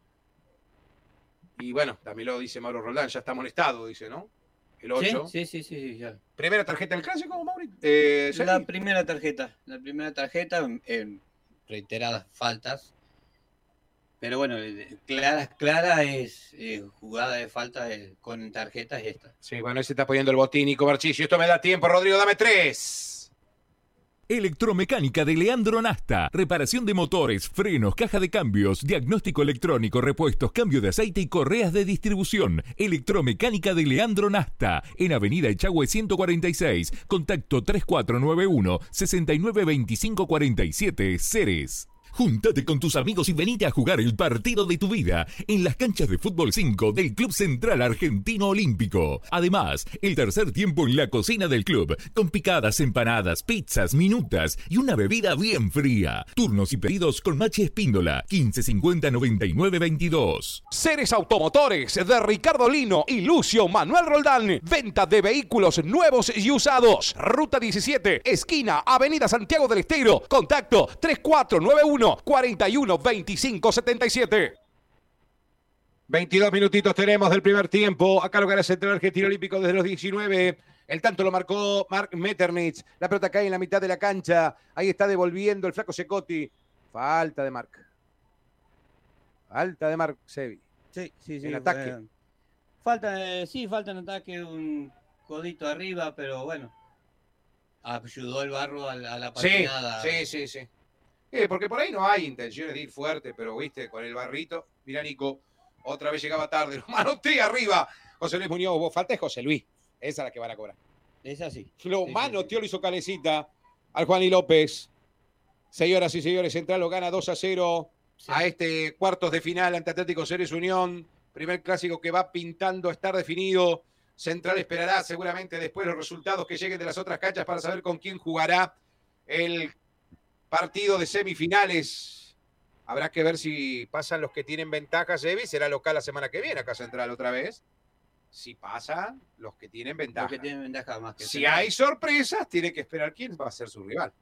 Y bueno, también lo dice Mauro Roldán, ya está amonestado, dice, ¿no? El ocho. Sí, sí, sí, sí, ya. ¿Primera tarjeta del clásico, Mauri? Eh, la primera tarjeta, la primera tarjeta, eh, reiteradas faltas. Pero bueno, clara, clara es eh, jugada de falta eh, con tarjetas esta. Sí, bueno, ahí se está poniendo el botín, Nico Marchisio. Esto me da tiempo, Rodrigo, dame tres. Electromecánica de Leandro Nasta. Reparación de motores, frenos, caja de cambios, diagnóstico electrónico, repuestos, cambio de aceite y correas de distribución. Electromecánica de Leandro Nasta. En Avenida Echagüe ciento cuarenta y seis. Contacto tres cuatro nueve uno, seis nueve dos cinco cuatro siete, Ceres. Júntate con tus amigos y venite a jugar el partido de tu vida en las canchas de fútbol cinco del Club Central Argentino Olímpico. Además, el tercer tiempo en la cocina del club, con picadas, empanadas, pizzas, minutas y una bebida bien fría. Turnos y pedidos con Machi Espíndola, quince cincuenta noventa y nueve veintidós. Ceres Automotores de Ricardo Lino y Lucio Manuel Roldán. Venta de vehículos nuevos y usados. Ruta diecisiete, esquina Avenida Santiago del Estero. Contacto tres cuatro nueve uno, cuatro uno, veinticinco setenta y siete. veintidós minutitos tenemos del primer tiempo. Acá lo gana el Central Argentino Olímpico desde los diecinueve. El tanto lo marcó Marc Metternich. La pelota cae en la mitad de la cancha. Ahí está devolviendo el flaco Secotti. Falta de Marc. Falta de Marc Sevi. Sí, sí, sí. En ataque. Eh, falta, eh, sí, falta en ataque un codito arriba, pero bueno. Ayudó el Barro a, a la patinada. Sí, sí, sí, sí. Eh, porque por ahí no hay intenciones de ir fuerte, pero viste, con el barrito. Mira, Nico, otra vez llegaba tarde. Lo manotea arriba. José Luis Muñoz, vos falta es José Luis. Esa es la que van a cobrar. Es así. Lo sí, manoteó, sí, sí. lo hizo Calecita al Juan y López. Señoras y señores, Central lo gana dos a cero sí. a este cuartos de final ante Atlético Ceres Unión. Primer clásico que va pintando a estar definido. Central esperará seguramente después los resultados que lleguen de las otras canchas para saber con quién jugará el partido de semifinales. Habrá que ver si pasan los que tienen ventajas, Evi. Será local la semana que viene acá Central otra vez. Si pasan los que tienen ventaja. Los que tienen ventaja más que si Central. hay sorpresas, tiene que esperar quién va a ser su rival.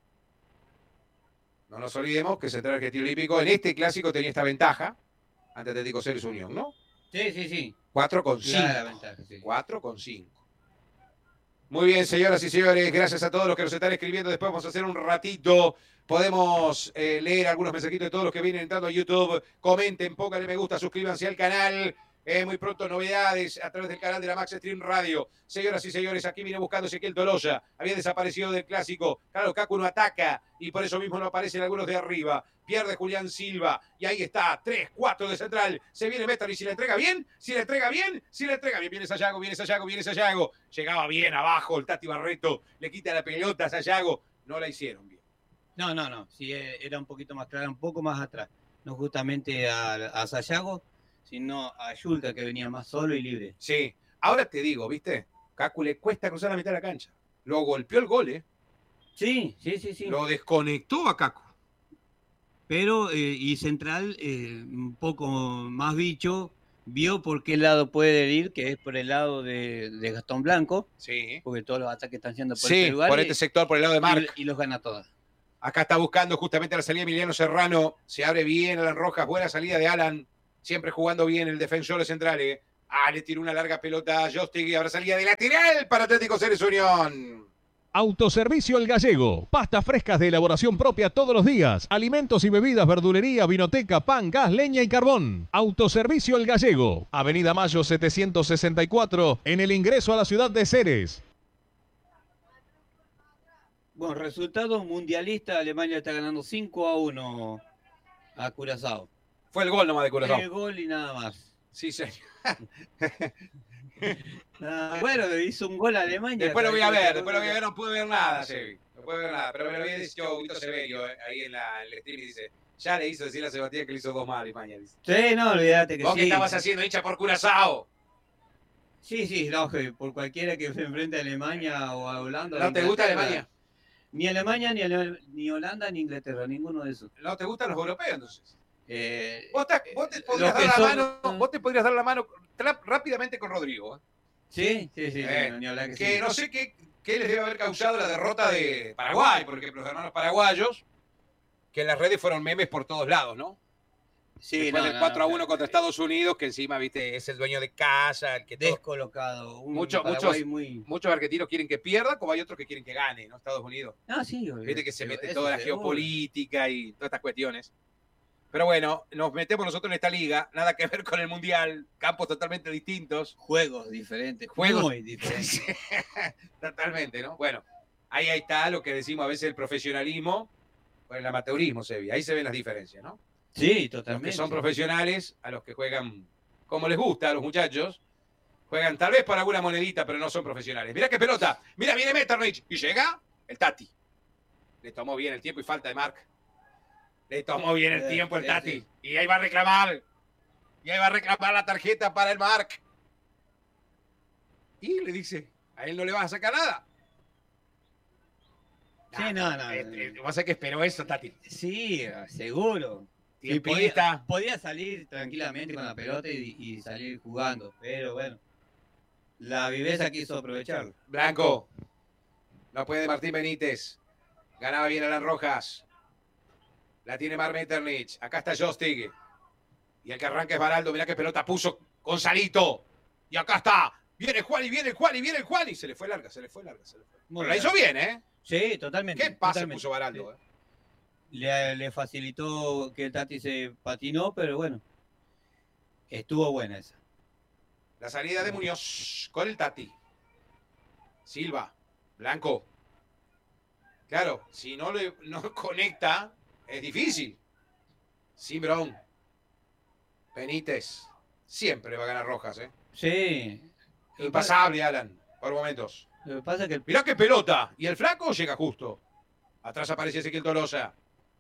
No nos olvidemos que Central Argentino Olímpico en este clásico tenía esta ventaja ante Atlético Ceres Unión, ¿no? Sí, sí, sí. cuatro con cinco. Clara ventaja, sí. cuatro con cinco. Muy bien, señoras y señores, gracias a todos los que nos están escribiendo. Después vamos a hacer un ratito. Podemos eh, leer algunos mensajitos de todos los que vienen entrando a YouTube. Comenten, pónganle me gusta, suscríbanse al canal. Eh, muy pronto novedades a través del canal de la Max Stream Radio. Señoras y señores, aquí viene buscando Ezequiel Toloya. Había desaparecido del clásico. Claro, Cacu no ataca y por eso mismo no aparecen algunos de arriba. Pierde Julián Silva y ahí está, tres cuatro de Central. Se viene Metar y si le entrega bien, si le entrega bien, si le entrega bien. Viene Sayago, viene Sayago, viene Sayago. Llegaba bien abajo el Tati Barreto. Le quita la pelota a Sayago. No la hicieron bien. No, no, no. Sí, era un poquito más clara, un poco más atrás. No justamente a, a Sayago, sino a Yulka, que venía más solo y libre. Sí. Ahora te digo, ¿viste? Cacu le cuesta cruzar la mitad de la cancha. Lo golpeó el gol, ¿eh? Sí, sí, sí, sí. Lo desconectó a Cacu. Pero, eh, y Central, eh, un poco más bicho, vio por qué lado puede ir, que es por el lado de, de Gastón Blanco. Sí. Porque todos los ataques están siendo por Sí, este lugar. por y, este sector, por el lado de Marc. Y, y los gana todas. Acá está buscando justamente la salida de Emiliano Serrano. Se abre bien Alan Rojas. Buena salida de Alan. Siempre jugando bien el defensor de Central. ¿eh? Ah, le tiró una larga pelota a Jostig y ahora salida de lateral para Atlético Ceres Unión. Autoservicio El Gallego. Pastas frescas de elaboración propia todos los días. Alimentos y bebidas, verdulería, vinoteca, pan, gas, leña y carbón. Autoservicio El Gallego. Avenida Mayo setecientos sesenta y cuatro, en el ingreso a la ciudad de Ceres. Bueno, resultado mundialista. Alemania está ganando cinco a uno a Curazao. Fue el gol nomás de Curazao. El gol y nada más. Sí, señor. Ah, bueno, hizo un gol a Alemania. Después lo voy a ver, después lo voy a ver, no pude ver nada, Sebi. No pude ver nada, pero me lo había dicho Guito Severio eh, ahí en, la, en el stream y dice, ya le hizo decir a Sebastián que le hizo dos mal a Alemania. Dice. Sí, no, olvídate que ¿Vos sí. qué estabas haciendo, hincha por Curazao? Sí, sí, no, que por cualquiera que se enfrente a Alemania o a Holanda. ¿No te gusta Alemania? Ni Alemania, ni, Ale ni Holanda, ni Inglaterra, ninguno de esos. ¿No te gustan los europeos entonces? Eh, ¿Vos, te, vos te podrías dar la son... mano, vos te podrías dar la mano rápidamente con Rodrigo. ¿eh? Sí, sí, sí. Eh, sí, ni hablar que que sí. no sé qué, qué les debe haber causado la derrota de Paraguay, por ejemplo, los hermanos paraguayos, que en las redes fueron memes por todos lados, ¿no? Sí, Después no, del no, cuatro a no, uno no, contra no, Estados Unidos, que encima, viste, es el dueño de casa, el que todo, descolocado. Un Mucho, Paraguay muchos, muy... muchos argentinos quieren que pierda, como hay otros que quieren que gane, ¿no? Estados Unidos. Ah, sí. Viste que se mete eso toda la seguro. geopolítica y todas estas cuestiones. Pero bueno, nos metemos nosotros en esta liga, nada que ver con el Mundial, campos totalmente distintos. Juegos diferentes, Juegos muy diferentes. Totalmente, ¿no? Bueno, ahí, ahí está lo que decimos a veces el profesionalismo con el amateurismo, Sebi. Ahí se ven las diferencias, ¿no? Sí, Los totalmente. que son profesionales, a los que juegan como les gusta a los muchachos, juegan tal vez para alguna monedita, pero no son profesionales. Mirá qué pelota, mira, viene Metternich y llega el Tati. Le tomó bien el tiempo y falta de Marc. Le tomó bien el tiempo el Tati. Y ahí va a reclamar. Y ahí va a reclamar la tarjeta para el Marc. Y le dice, a él no le vas a sacar nada. Sí, no, no. Eh, eh, Vos sé que esperó eso, Tati. Sí, seguro. Sí, Tiempista. podía, podía salir tranquilamente con la pelota y, y salir jugando, pero bueno, la viveza quiso aprovecharlo. Blanco. No puede Martín Benítez. Ganaba bien Alan Rojas. La tiene Marc Metternich. Acá está Jostig. Y el que arranca es Baraldo. Mirá qué pelota puso Gonzalito. Y acá está. Viene Juan y viene el Juan y viene el Juan. Y se le fue larga, se le fue larga. Se le fue. Pero la hizo bien, ¿eh? Sí, totalmente. ¿Qué pase totalmente. puso Baraldo? Sí. Eh? Le, le facilitó que el Tati se patinó, pero bueno, estuvo buena esa. La salida de Muñoz con el Tati. Silva. Blanco. Claro, si no le no conecta, es difícil. Simbrón. Benítez. Siempre va a ganar Rojas, ¿eh? Sí. Impasable, Alan, por momentos. Lo que pasa es que el... Mirá qué pelota. Y el flaco llega justo. Atrás aparece Ezequiel Tolosa.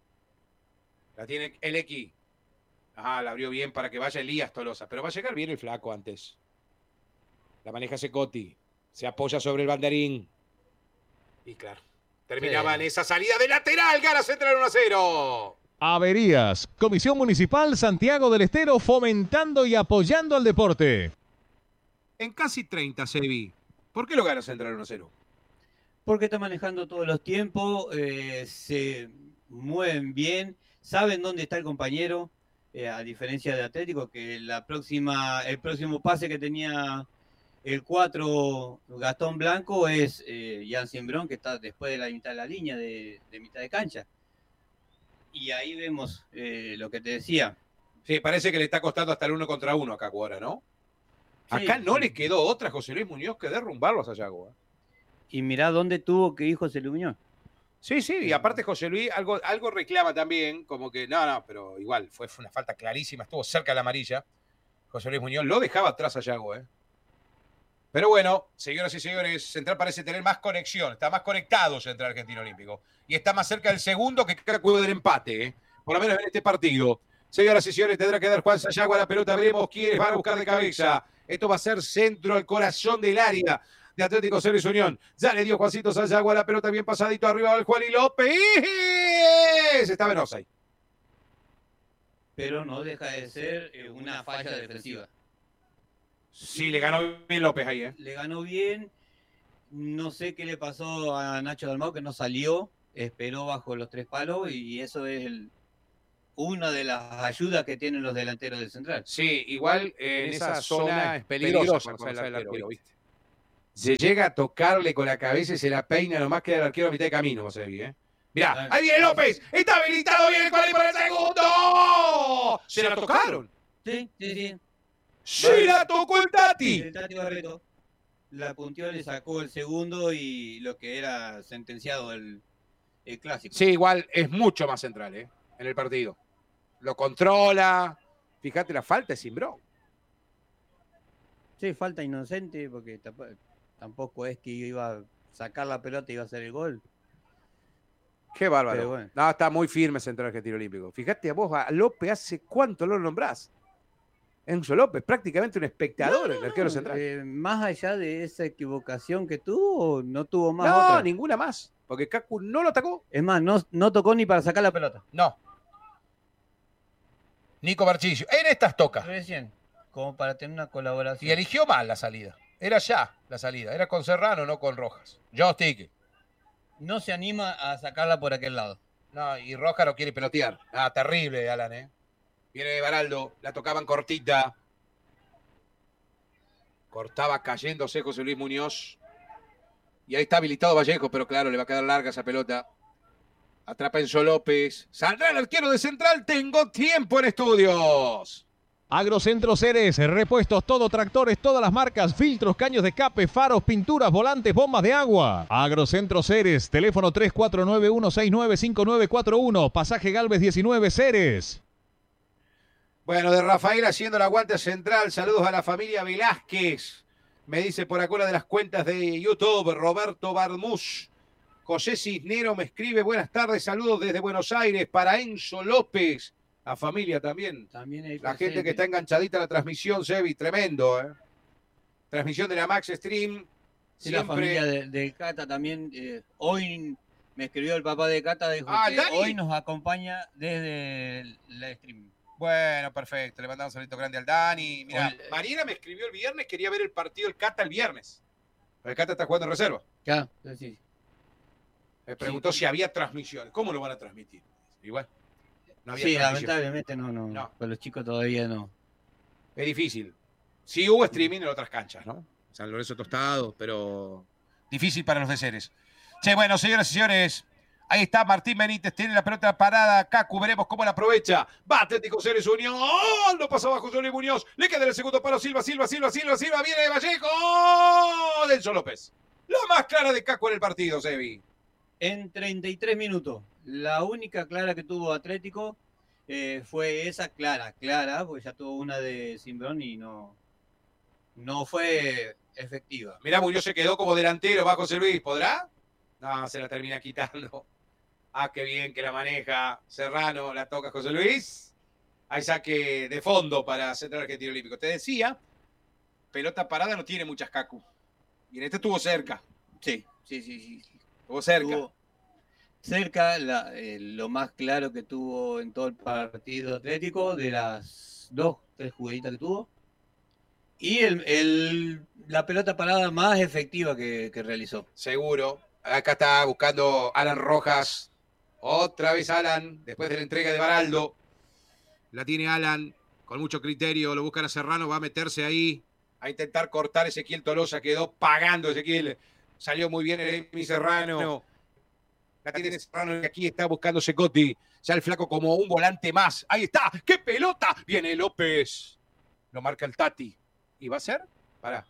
La tiene el X. Ah, la abrió bien para que vaya Elías Tolosa. Pero va a llegar bien el flaco antes. La maneja Secotti. Se apoya sobre el banderín. Y claro. Terminaba en sí. Esa salida de lateral. Gana Central uno a cero. Averías. Comisión Municipal Santiago del Estero fomentando y apoyando al deporte. En casi treinta, Sebi. ¿Por qué lo gana Central uno a cero? Porque está manejando todos los tiempos, eh, se mueven bien, saben dónde está el compañero, eh, a diferencia de Atlético, que la próxima, el próximo pase que tenía el cuatro Gastón Blanco es eh, Jan Simbrón, que está después de la mitad de la línea, de, de mitad de cancha. Y ahí vemos eh, lo que te decía. Sí, parece que le está costando hasta el uno contra uno a Caco ahora, ¿no? Acá Sí, no sí. le quedó otra a José Luis Muñoz que derrumbarlo a Sayago. ¿eh? Y mirá dónde tuvo que ir José Luis Muñoz. Sí, sí, y aparte José Luis algo, algo reclama también, como que no, no, pero igual, fue, fue una falta clarísima, estuvo cerca de la amarilla. José Luis Muñoz lo dejaba atrás a Yago, ¿eh? Pero bueno, señoras y señores, Central parece tener más conexión, está más conectado Central Argentino Olímpico. Y está más cerca del segundo que Caco del empate, ¿eh? Por lo menos en este partido. Señoras y señores, tendrá que dar Juan Sayago a la pelota, veremos quiénes van a buscar de cabeza. Esto va a ser centro al corazón del área de Atlético Ceres Unión. Ya le dio Juancito Sayagua la pelota bien pasadito arriba del Juan y López. Está Venosa ahí. Pero no deja de ser eh, una falla defensiva. Sí, le ganó bien López ahí, ¿eh? Le ganó bien. No sé qué le pasó a Nacho Dalmau, que no salió. Esperó bajo los tres palos y eso es el, una de las ayudas que tienen los delanteros del Central. Sí, igual eh, en esa zona es peligrosa cuando sale el arquero, ¿viste? Se llega a tocarle con la cabeza y se la peina, nomás queda el arquero a mitad de camino, vos sabés, ¿eh? Mirá, ahí viene López, está habilitado, viene el cual para el segundo. ¿Se la tocaron? Sí, sí, sí. ¡Sí la tocó el Tati! El Tati Barreto la punteó, le sacó el segundo y lo que era sentenciado el, el clásico. Sí, igual es mucho más central, ¿eh? En el partido. Lo controla. Fíjate, la falta es Simbrón. Sí, falta inocente porque tamp- tampoco es que iba a sacar la pelota y iba a hacer el gol. Qué bárbaro. Pero bueno. No, está muy firme Central Argentino Olímpico. Fíjate a vos, a López, ¿hace cuánto lo nombrás? Enzo López, prácticamente un espectador, No, el no, arquero no, central. eh, más allá de esa equivocación que tuvo, no tuvo más No, otra. ninguna más. Porque Cacu no lo atacó. Es más, no, no tocó ni para sacar la pelota. No. Nico Barchillo. En estas toca. Recién, como para tener una colaboración. Y eligió mal la salida. Era ya la salida. Era con Serrano, no con Rojas. John Sticky. No se anima a sacarla por aquel lado. No, y Rojas no quiere pelotear. Ah, terrible, Alan, ¿eh? Viene Baraldo, la tocaban cortita. Cortaba cayéndose José Luis Muñoz. Y ahí está habilitado Vallejo, pero claro, le va a quedar larga esa pelota. Atrapa Enzo López. Saldrá el arquero de Central. Tengo tiempo en estudios. Agrocentro Ceres, repuestos, todo, tractores, todas las marcas, filtros, caños de escape, faros, pinturas, volantes, bombas de agua. Agrocentro Ceres, teléfono tres cuatro nueve uno seis nueve cinco nueve cuatro uno, pasaje Galvez diecinueve, Ceres. Bueno, de Rafael haciendo el aguante central. Saludos a la familia Velázquez. Me dice por acá una de las cuentas de YouTube, Roberto Barmús. José Cisnero me escribe, buenas tardes, saludos desde Buenos Aires para Enzo López. La familia también. También hay La presente. gente que está enganchadita a la transmisión, Sebi, tremendo, ¿eh? Transmisión de la Max Stream. Sí, la Siempre... familia de, de Cata también. Eh, hoy me escribió el papá de Cata, dijo Ah, que Dani. hoy nos acompaña desde la stream. Bueno, perfecto. Le mandamos un saludo grande al Dani. Mira, Hoy- Mariela me escribió el viernes, quería ver el partido del Cata el viernes. Pero el Cata está jugando en reserva. Claro, sí. Me preguntó si había transmisión. ¿Cómo lo van a transmitir? Igual. No había Sí, transmisión. lamentablemente no, no, No. Pero los chicos todavía no. Es difícil. Sí hubo streaming en otras canchas, ¿no? San Lorenzo Tostado, pero difícil para los de Ceres. Che, bueno, señoras y señores, ahí está Martín Benítez, tiene la pelota parada, Cacu, veremos cómo la aprovecha. Va Atlético Ceres Unión, ¡oh! Lo pasa abajo José Luis Muñoz, le queda en el segundo palo, Silva, Silva, Silva, Silva, Silva, viene de Vallejo, ¡oh! Denso López. La más clara de Cacu en el partido, Sebi. En treinta y tres minutos, la única clara que tuvo Atlético eh, fue esa clara, clara, porque ya tuvo una de Simbrón y no, no fue efectiva. Mirá, Muñoz se quedó como delantero, va José Luis, ¿podrá? No, se la termina quitando. Ah, qué bien que la maneja Serrano, la toca José Luis. Hay saque de fondo para Central Argentino Olímpico. Te decía, pelota parada no tiene muchas Cacu. Y en este estuvo cerca. Sí, sí, sí, sí. Estuvo cerca. Tuvo cerca, la- eh, lo más claro que tuvo en todo el partido Atlético, de las dos, tres jugaditas que tuvo. Y el, el- la pelota parada más efectiva que, que realizó. Seguro. Acá está buscando Alan Rojas. Otra vez Alan, después de la entrega de Baraldo. La tiene Alan, con mucho criterio, lo buscan a Serrano, va a meterse ahí, a intentar cortar Ezequiel Tolosa, quedó pagando Ezequiel. Salió muy bien el Emi Serrano. La tiene Serrano y aquí está buscando Secotti. Ya el flaco como un volante más. Ahí está. ¡Qué pelota! Viene López. Lo marca el Tati. ¿Y va a ser? Pará.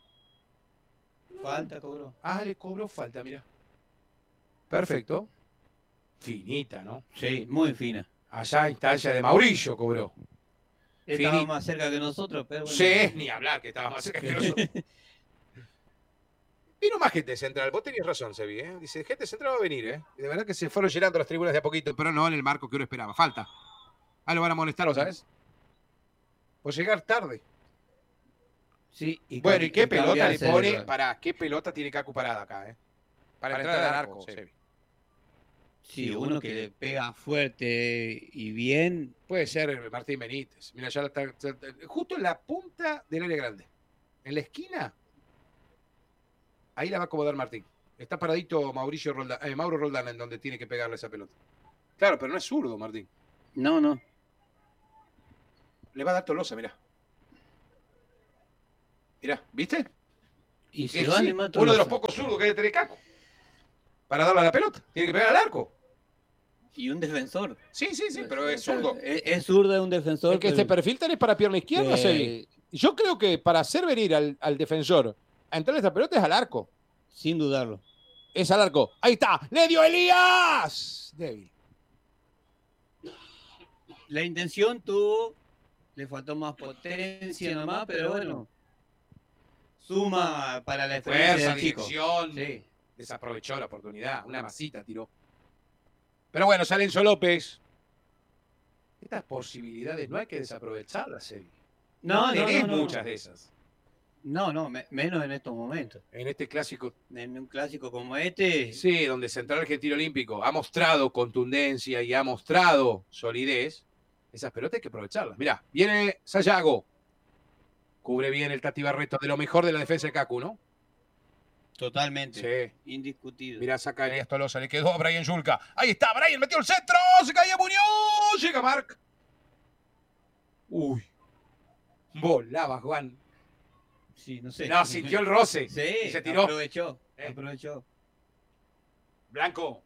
Falta, cobró. Ah, le cobró falta, mira. Perfecto. Finita, ¿no? Sí, muy fina. Allá a instancia de Mauricio cobró. Estaba Fini- más cerca que nosotros, pero bueno. Sí, ni hablar que estaba más cerca que nosotros. Vino más gente de Central. Vos tenías razón, Sebi, ¿eh? Dice, gente de Central va a venir, ¿eh? Y de verdad que se fueron llenando las tribunas de a poquito, pero no en el marco que uno esperaba. Falta. Ah, lo van a amonestar, ¿lo sabes? Por llegar tarde. Sí, y Bueno, ¿y qué pelota le cambiarse pone? de- Para, ¿qué pelota tiene Cacu parada acá, eh? Para, Para entrar al entrar al arco. arco, Sebi. Sí, uno que le pega fuerte y bien. Puede ser Martín Benítez. Mira, ya está, ya está- justo en la punta del área grande. En la esquina. Ahí la va a acomodar Martín. Está paradito Mauricio Roldán, eh, Mauro Roldán en donde tiene que pegarle esa pelota. Claro, pero no es zurdo, Martín. No, no. Le va a dar Tolosa, mirá. Mirá, ¿viste? Y Que se sí, va a animar uno de los Tolosa. pocos zurdos que hay de Telecaco. Para darle a la pelota. Tiene que pegar al arco. Y un defensor. Sí, sí, sí, pero es zurdo. Es, es zurdo, es un defensor. Es que pero- este perfil tenés para pierna izquierda, que- Sebi. Yo creo que para hacer venir al, al defensor a entrar esta pelota es al arco. Sin dudarlo. Es al arco. Ahí está. ¡Le dio Elías! Débil. La intención tuvo, le faltó más potencia nomás, pero bueno. Suma para la experiencia Fuerza, del chico. dirección. Sí. Desaprovechó la oportunidad. Una masita tiró. Pero bueno, sale Enzo López. Estas posibilidades no hay que desaprovecharlas, Sebi. No, no, Tenés no, no. muchas de esas. No, no, me- menos en estos momentos. En este clásico. En un clásico como este, Sí, donde Central Argentino Olímpico ha mostrado contundencia y ha mostrado solidez. Esas pelotas hay que aprovecharlas. Mirá, viene Sayago. Cubre bien el Tati Barreto, de lo mejor de la defensa de Cacu, ¿no? totalmente. Sí. Indiscutido. Mirá, saca a Elías Tolosa, le quedó a Brian Yulka. Ahí está, Brian metió el centro, se caía Muñoz, llega Marc. Uy, volaba Juan. Sí, no sé. No, sintió el roce. Sí, y se tiró. aprovechó. Eh. Aprovechó. Blanco.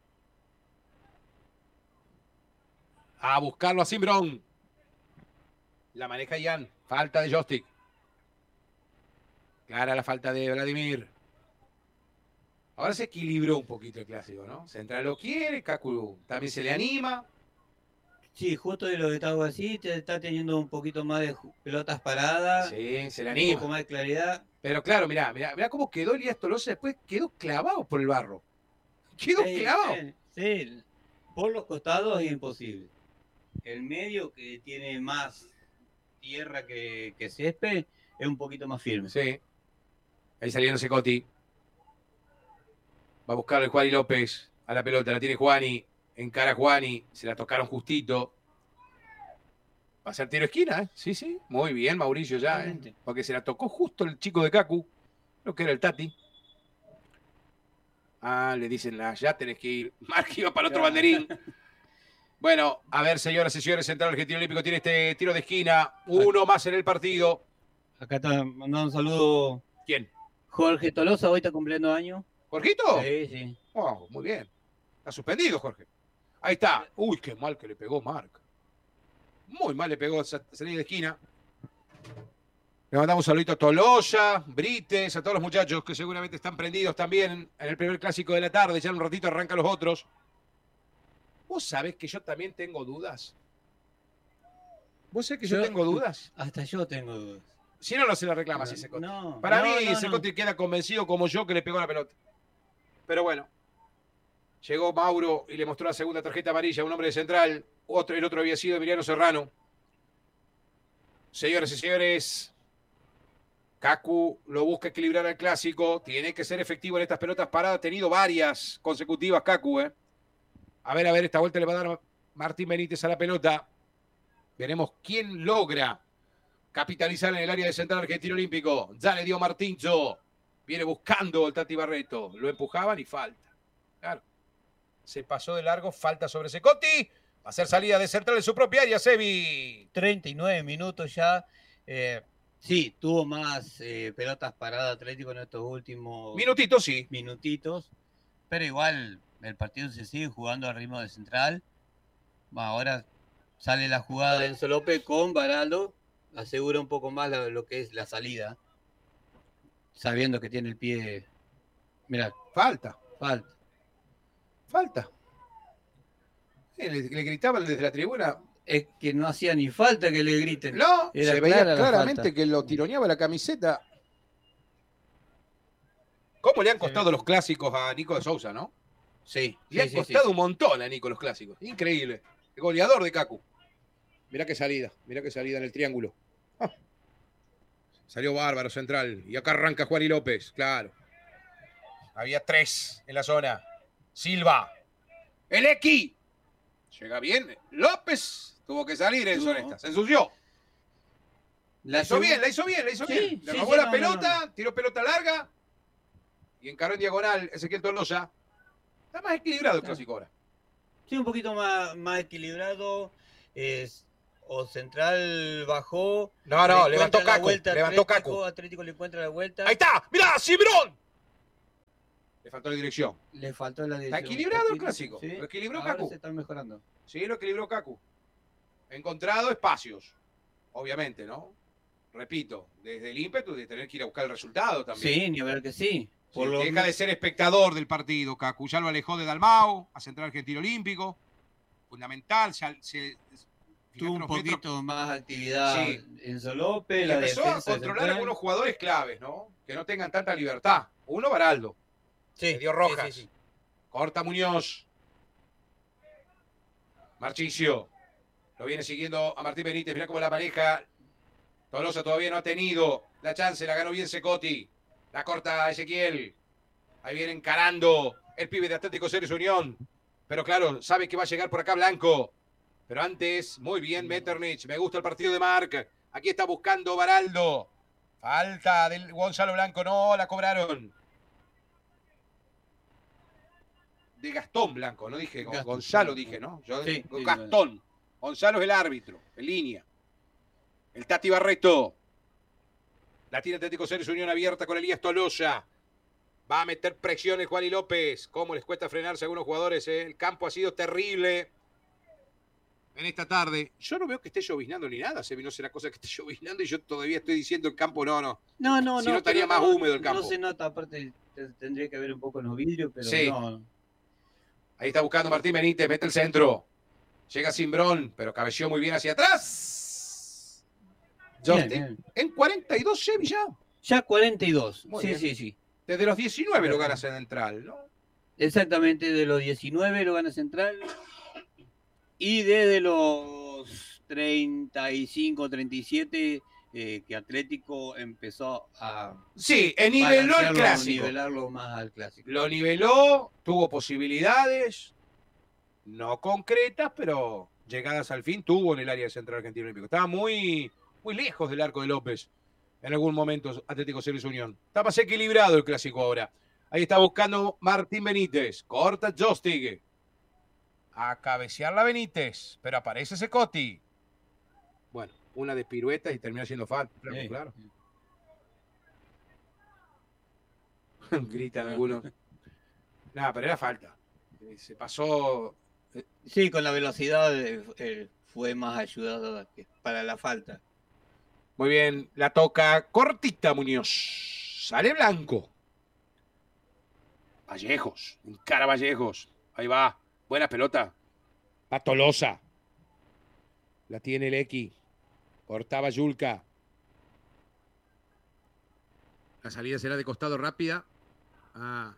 A buscarlo a Simbrón. La maneja Ian. Falta de Joystick. Clara la falta de Vladimir. Ahora se equilibró un poquito el clásico, ¿no? Central lo quiere, Cacu también se le anima. Sí, justo de lo que estaba así, te está teniendo un poquito más de ju- pelotas paradas, Sí, se le un poco anima. más de claridad. Pero claro, mirá, mirá, mirá cómo quedó Elías Tolosa después. Quedó clavado por el barro. Quedó Sí, clavado. sí, sí, por los costados es imposible. El medio, que tiene más tierra que, que césped, es un poquito más firme. Sí. Ahí saliendo Secoti. Va a buscar el Juani López a la pelota. La tiene Juani. Encara a Juani. Se la tocaron justito. Va a ser tiro de esquina, ¿eh? Sí, sí. Muy bien, Mauricio ya, ¿eh? Totalmente. Porque se la tocó justo el chico de Cacu. Creo que era el Tati. Ah, le dicen, ah, ya tenés que ir. Marc iba para otro banderín. Bueno, a ver, señoras y señores, Central Argentino Olímpico tiene este tiro de esquina. Uno más en el partido. Acá está mandando un saludo ¿Quién? Jorge Tolosa, hoy está cumpliendo años. ¿Jorgito? Sí, sí. Oh, muy bien. Está suspendido, Jorge. Ahí está. Uy, qué mal que le pegó Marc. Muy mal le pegó esa salida de esquina. Le mandamos un saludito a Tolosa, Brites, a todos los muchachos que seguramente están prendidos también en el primer clásico de la tarde. Ya en un ratito arrancan los otros. Vos sabés que yo también tengo dudas. ¿Vos sabés que yo, Yo- tengo dudas? Hasta yo tengo dudas. Si no, no se la reclama si Secoti. No, Para no, mí, no, no. Secoti queda convencido como yo que le pegó la pelota. Pero bueno. Llegó Mauro y le mostró la segunda tarjeta amarilla a un hombre de Central. Otro, el otro había sido Emiliano Serrano. Señoras y señores, Cacu lo busca equilibrar al clásico. Tiene que ser efectivo en estas pelotas paradas. Ha tenido varias consecutivas Cacu, ¿eh? A ver, a ver, esta vuelta le va a dar Martín Benítez a la pelota. Veremos quién logra capitalizar en el área de Central Argentino Olímpico. Ya le dio Martínzo. Viene buscando el Tati Barreto. Lo empujaban y falta. Claro. Se pasó de largo, falta sobre Secoti. Va a ser salida de Central en su propia área, Sebi. treinta y nueve minutos ya. Eh, sí, tuvo más eh, pelotas paradas Atlético en estos últimos Minutito, sí. minutitos, pero igual el partido se sigue jugando al ritmo de Central. Va, ahora sale la jugada de Enzo López con Baraldo, asegura un poco más lo, lo que es la salida, sabiendo que tiene el pie. Mira, Falta, falta. falta. Eh, Le, le gritaban desde la tribuna. Es que no hacía ni falta que le griten. No, Era se veía clara la claramente falta. que lo tironeaba la camiseta. ¿Cómo le han costado los clásicos a Nico de Sousa, no? Sí, Le han sí, sí, costado sí. un montón a Nico los clásicos. Increíble. El goleador de Cacu. Mirá qué salida, mirá qué salida en el triángulo. Ah. Salió bárbaro central. Y acá arranca Juan y López, claro. Había tres en la zona. Silva. El X. Llega bien. López tuvo que salir en zona esta. Se ensució. La hizo bien, la hizo bien, la hizo Sí, bien. Le sí, robó sí, la no, pelota, no, no. tiró pelota larga. Y encaró en diagonal Ezequiel Tolosa. Está más equilibrado el Claro. clásico ahora. Sí, un poquito más, más equilibrado. Es, o Central bajó. No, no, le levantó encuentra la Cacu, vuelta levantó Atlético, Cacu. Atlético le encuentra la vuelta. Ahí está, mirá, Cibrón. Le faltó la dirección. Le faltó la Está dirección. equilibrado el Poquito, clásico. sí. Lo equilibró Ahora Cacu. se están mejorando. Sí, lo equilibró Cacu. Encontrado espacios. Obviamente, ¿no? Repito, desde el ímpetu de tener que ir a buscar el resultado también. Sí, ni a ver que sí. Por Sí, lo deja de ser espectador del partido. Cacu ya lo alejó de Dalmau, a Central Argentino Olímpico. Fundamental. Ya se, tuvo un metros, metros. poquito más actividad Sí. Enzo López. Y La empezó a defensa de controlar Central. algunos jugadores claves, ¿no? Que no tengan tanta libertad. Uno, Baraldo. Sí, Le dio rojas. sí, sí, sí. Corta Muñoz. Marchicio. Lo viene siguiendo a Martín Benítez. Mirá cómo la maneja. Tolosa todavía no ha tenido la chance. La ganó bien Secotti. La corta Ezequiel. Ahí viene encarando el pibe de Atlético Ceres Unión. Pero claro, sabe que va a llegar por acá Blanco. Pero antes, muy bien Metternich. Me gusta el partido de Marc. Aquí está buscando Baraldo. Falta del Gonzalo Blanco. No, la cobraron. De Gastón Blanco, no dije Gastón. Gonzalo, dije, ¿no? Yo Sí, sí, Gastón. Gonzalo es el árbitro, en línea. El Tati Barreto. La tiene Atlético Ceres Unión abierta con Elías Tolosa. Va a meter presiones Juan y López. Cómo les cuesta frenarse a algunos jugadores, ¿eh? El campo ha sido terrible en esta tarde. Yo no veo que esté lloviznando ni nada. Se vino a ser la cosa que esté lloviznando y yo todavía estoy diciendo el campo no, no. No, no, Si no. no, estaría pero más húmedo el campo. No se nota, aparte te- tendría que ver un poco en los vidrios, pero Sí. no. Ahí está buscando Martín Benítez, mete el centro. Llega Cimbrón, pero cabeció muy bien hacia atrás. Justin, Bien, bien. en cuarenta y dos Chevy ya. Ya cuarenta y dos. Muy Sí, bien. sí, sí. Desde los diecinueve lo gana Central, ¿no? Exactamente, de los diecinueve lo gana Central. Y desde los treinta y cinco, treinta y siete, eh, que Atlético empezó a Sí, en niveló el balancearlo, clásico. nivelarlo más al clásico. Lo niveló, tuvo posibilidades, no concretas, pero llegadas al fin tuvo en el área de Central Argentino Olímpico. Estaba muy, muy lejos del arco de López en algún momento Atlético Ceres Unión. Está más equilibrado el clásico ahora. Ahí está buscando Martín Benítez. Corta Jostig. A cabecear la Benítez, pero aparece Secotti. Bueno, una de piruetas y termina siendo falta. Claro, Sí. claro. Gritan algunos. Nada, pero era falta. Eh, Se pasó. Sí, con la velocidad eh, eh, fue más ayudado que para la falta. Muy bien, la toca cortita Muñoz. Sale Blanco. Vallejos, encara Vallejos. Ahí va, buena pelota. Va Tolosa. La tiene el X. Cortaba Yulka. La salida será de costado rápida. Ah.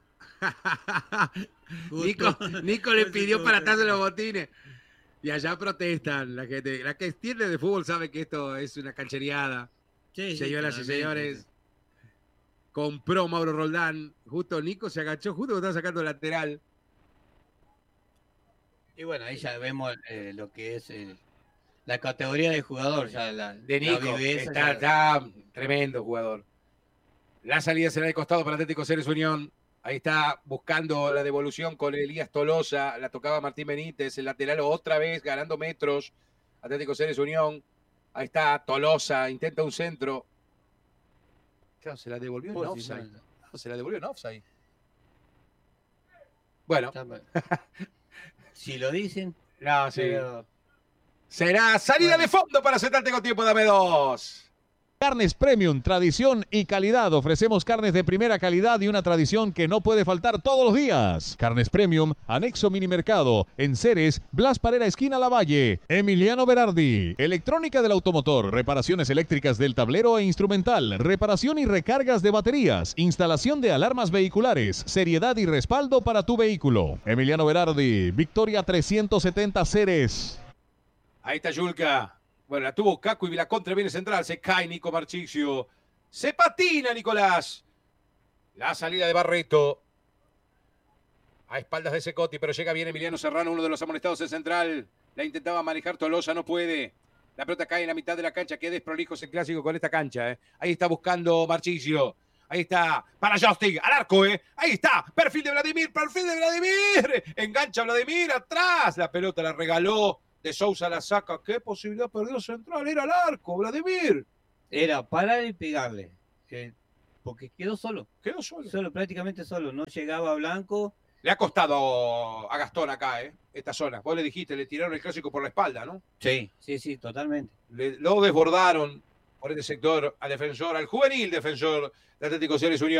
Nico, Nico le pidió para atarse los botines. Y allá protestan. La gente, la que entiende de fútbol sabe que esto es una canchereada. Sí, sí, Señoras y totalmente, señores, sí. compró Mauro Roldán. Justo Nico se agachó, justo cuando estaba sacando lateral. Y bueno, ahí ya vemos eh, lo que es eh, la categoría de jugador. Ya la, De la Nico. viveza, Está, ya- está tremendo jugador. La salida será de costado para Atlético Ceres Unión. Ahí está buscando la devolución con Elías Tolosa. La tocaba Martín Benítez. El lateral otra vez ganando metros. Atlético Ceres Unión. Ahí está Tolosa. Intenta un centro. Claro, se la devolvió en Pues, sí, offside. no, No, se la devolvió en offside. Bueno. está mal. Si lo dicen, No, sí. pero Será salida Bueno. de fondo para Central. Tengo tiempo, dame dos. Carnes Premium, tradición y calidad. Ofrecemos carnes de primera calidad y una tradición que no puede faltar todos los días. Carnes Premium, anexo Minimercado, en Ceres, Blas Parera, esquina Lavalle. Emiliano Berardi, electrónica del automotor, reparaciones eléctricas del tablero e instrumental, reparación y recargas de baterías, instalación de alarmas vehiculares, seriedad y respaldo para tu vehículo. Emiliano Berardi, Victoria trescientos setenta Ceres. Ahí está Yulka. Bueno, la tuvo Cacu y la contra viene Central. Se cae Nico Marchicio. Se patina Nicolás. La salida de Barreto. A espaldas de Secotti, pero llega bien Emiliano Serrano, uno de los amonestados en central. La intentaba manejar Tolosa, no puede. La pelota cae en la mitad de la cancha. Qué desprolijo es el clásico con esta cancha. ¿eh? Ahí está buscando Marchisio. Ahí está para Jostig, al arco. ¿eh? Ahí está, perfil de Vladimir, perfil de Vladimir. Engancha Vladimir, atrás. La pelota la regaló. De Sousa la saca. ¿Qué posibilidad perdió central? Era al arco, Vladimir. Era parar y pegarle. Eh, porque quedó solo. Quedó solo. Solo, prácticamente solo. No llegaba Blanco. Le ha costado a Gastón acá, ¿eh? Esta zona. Vos le dijiste, le tiraron el clásico por la espalda, ¿no? Sí, sí, sí, totalmente. Le, lo desbordaron por este sector al defensor, al juvenil defensor de Atlético Ceres Unión.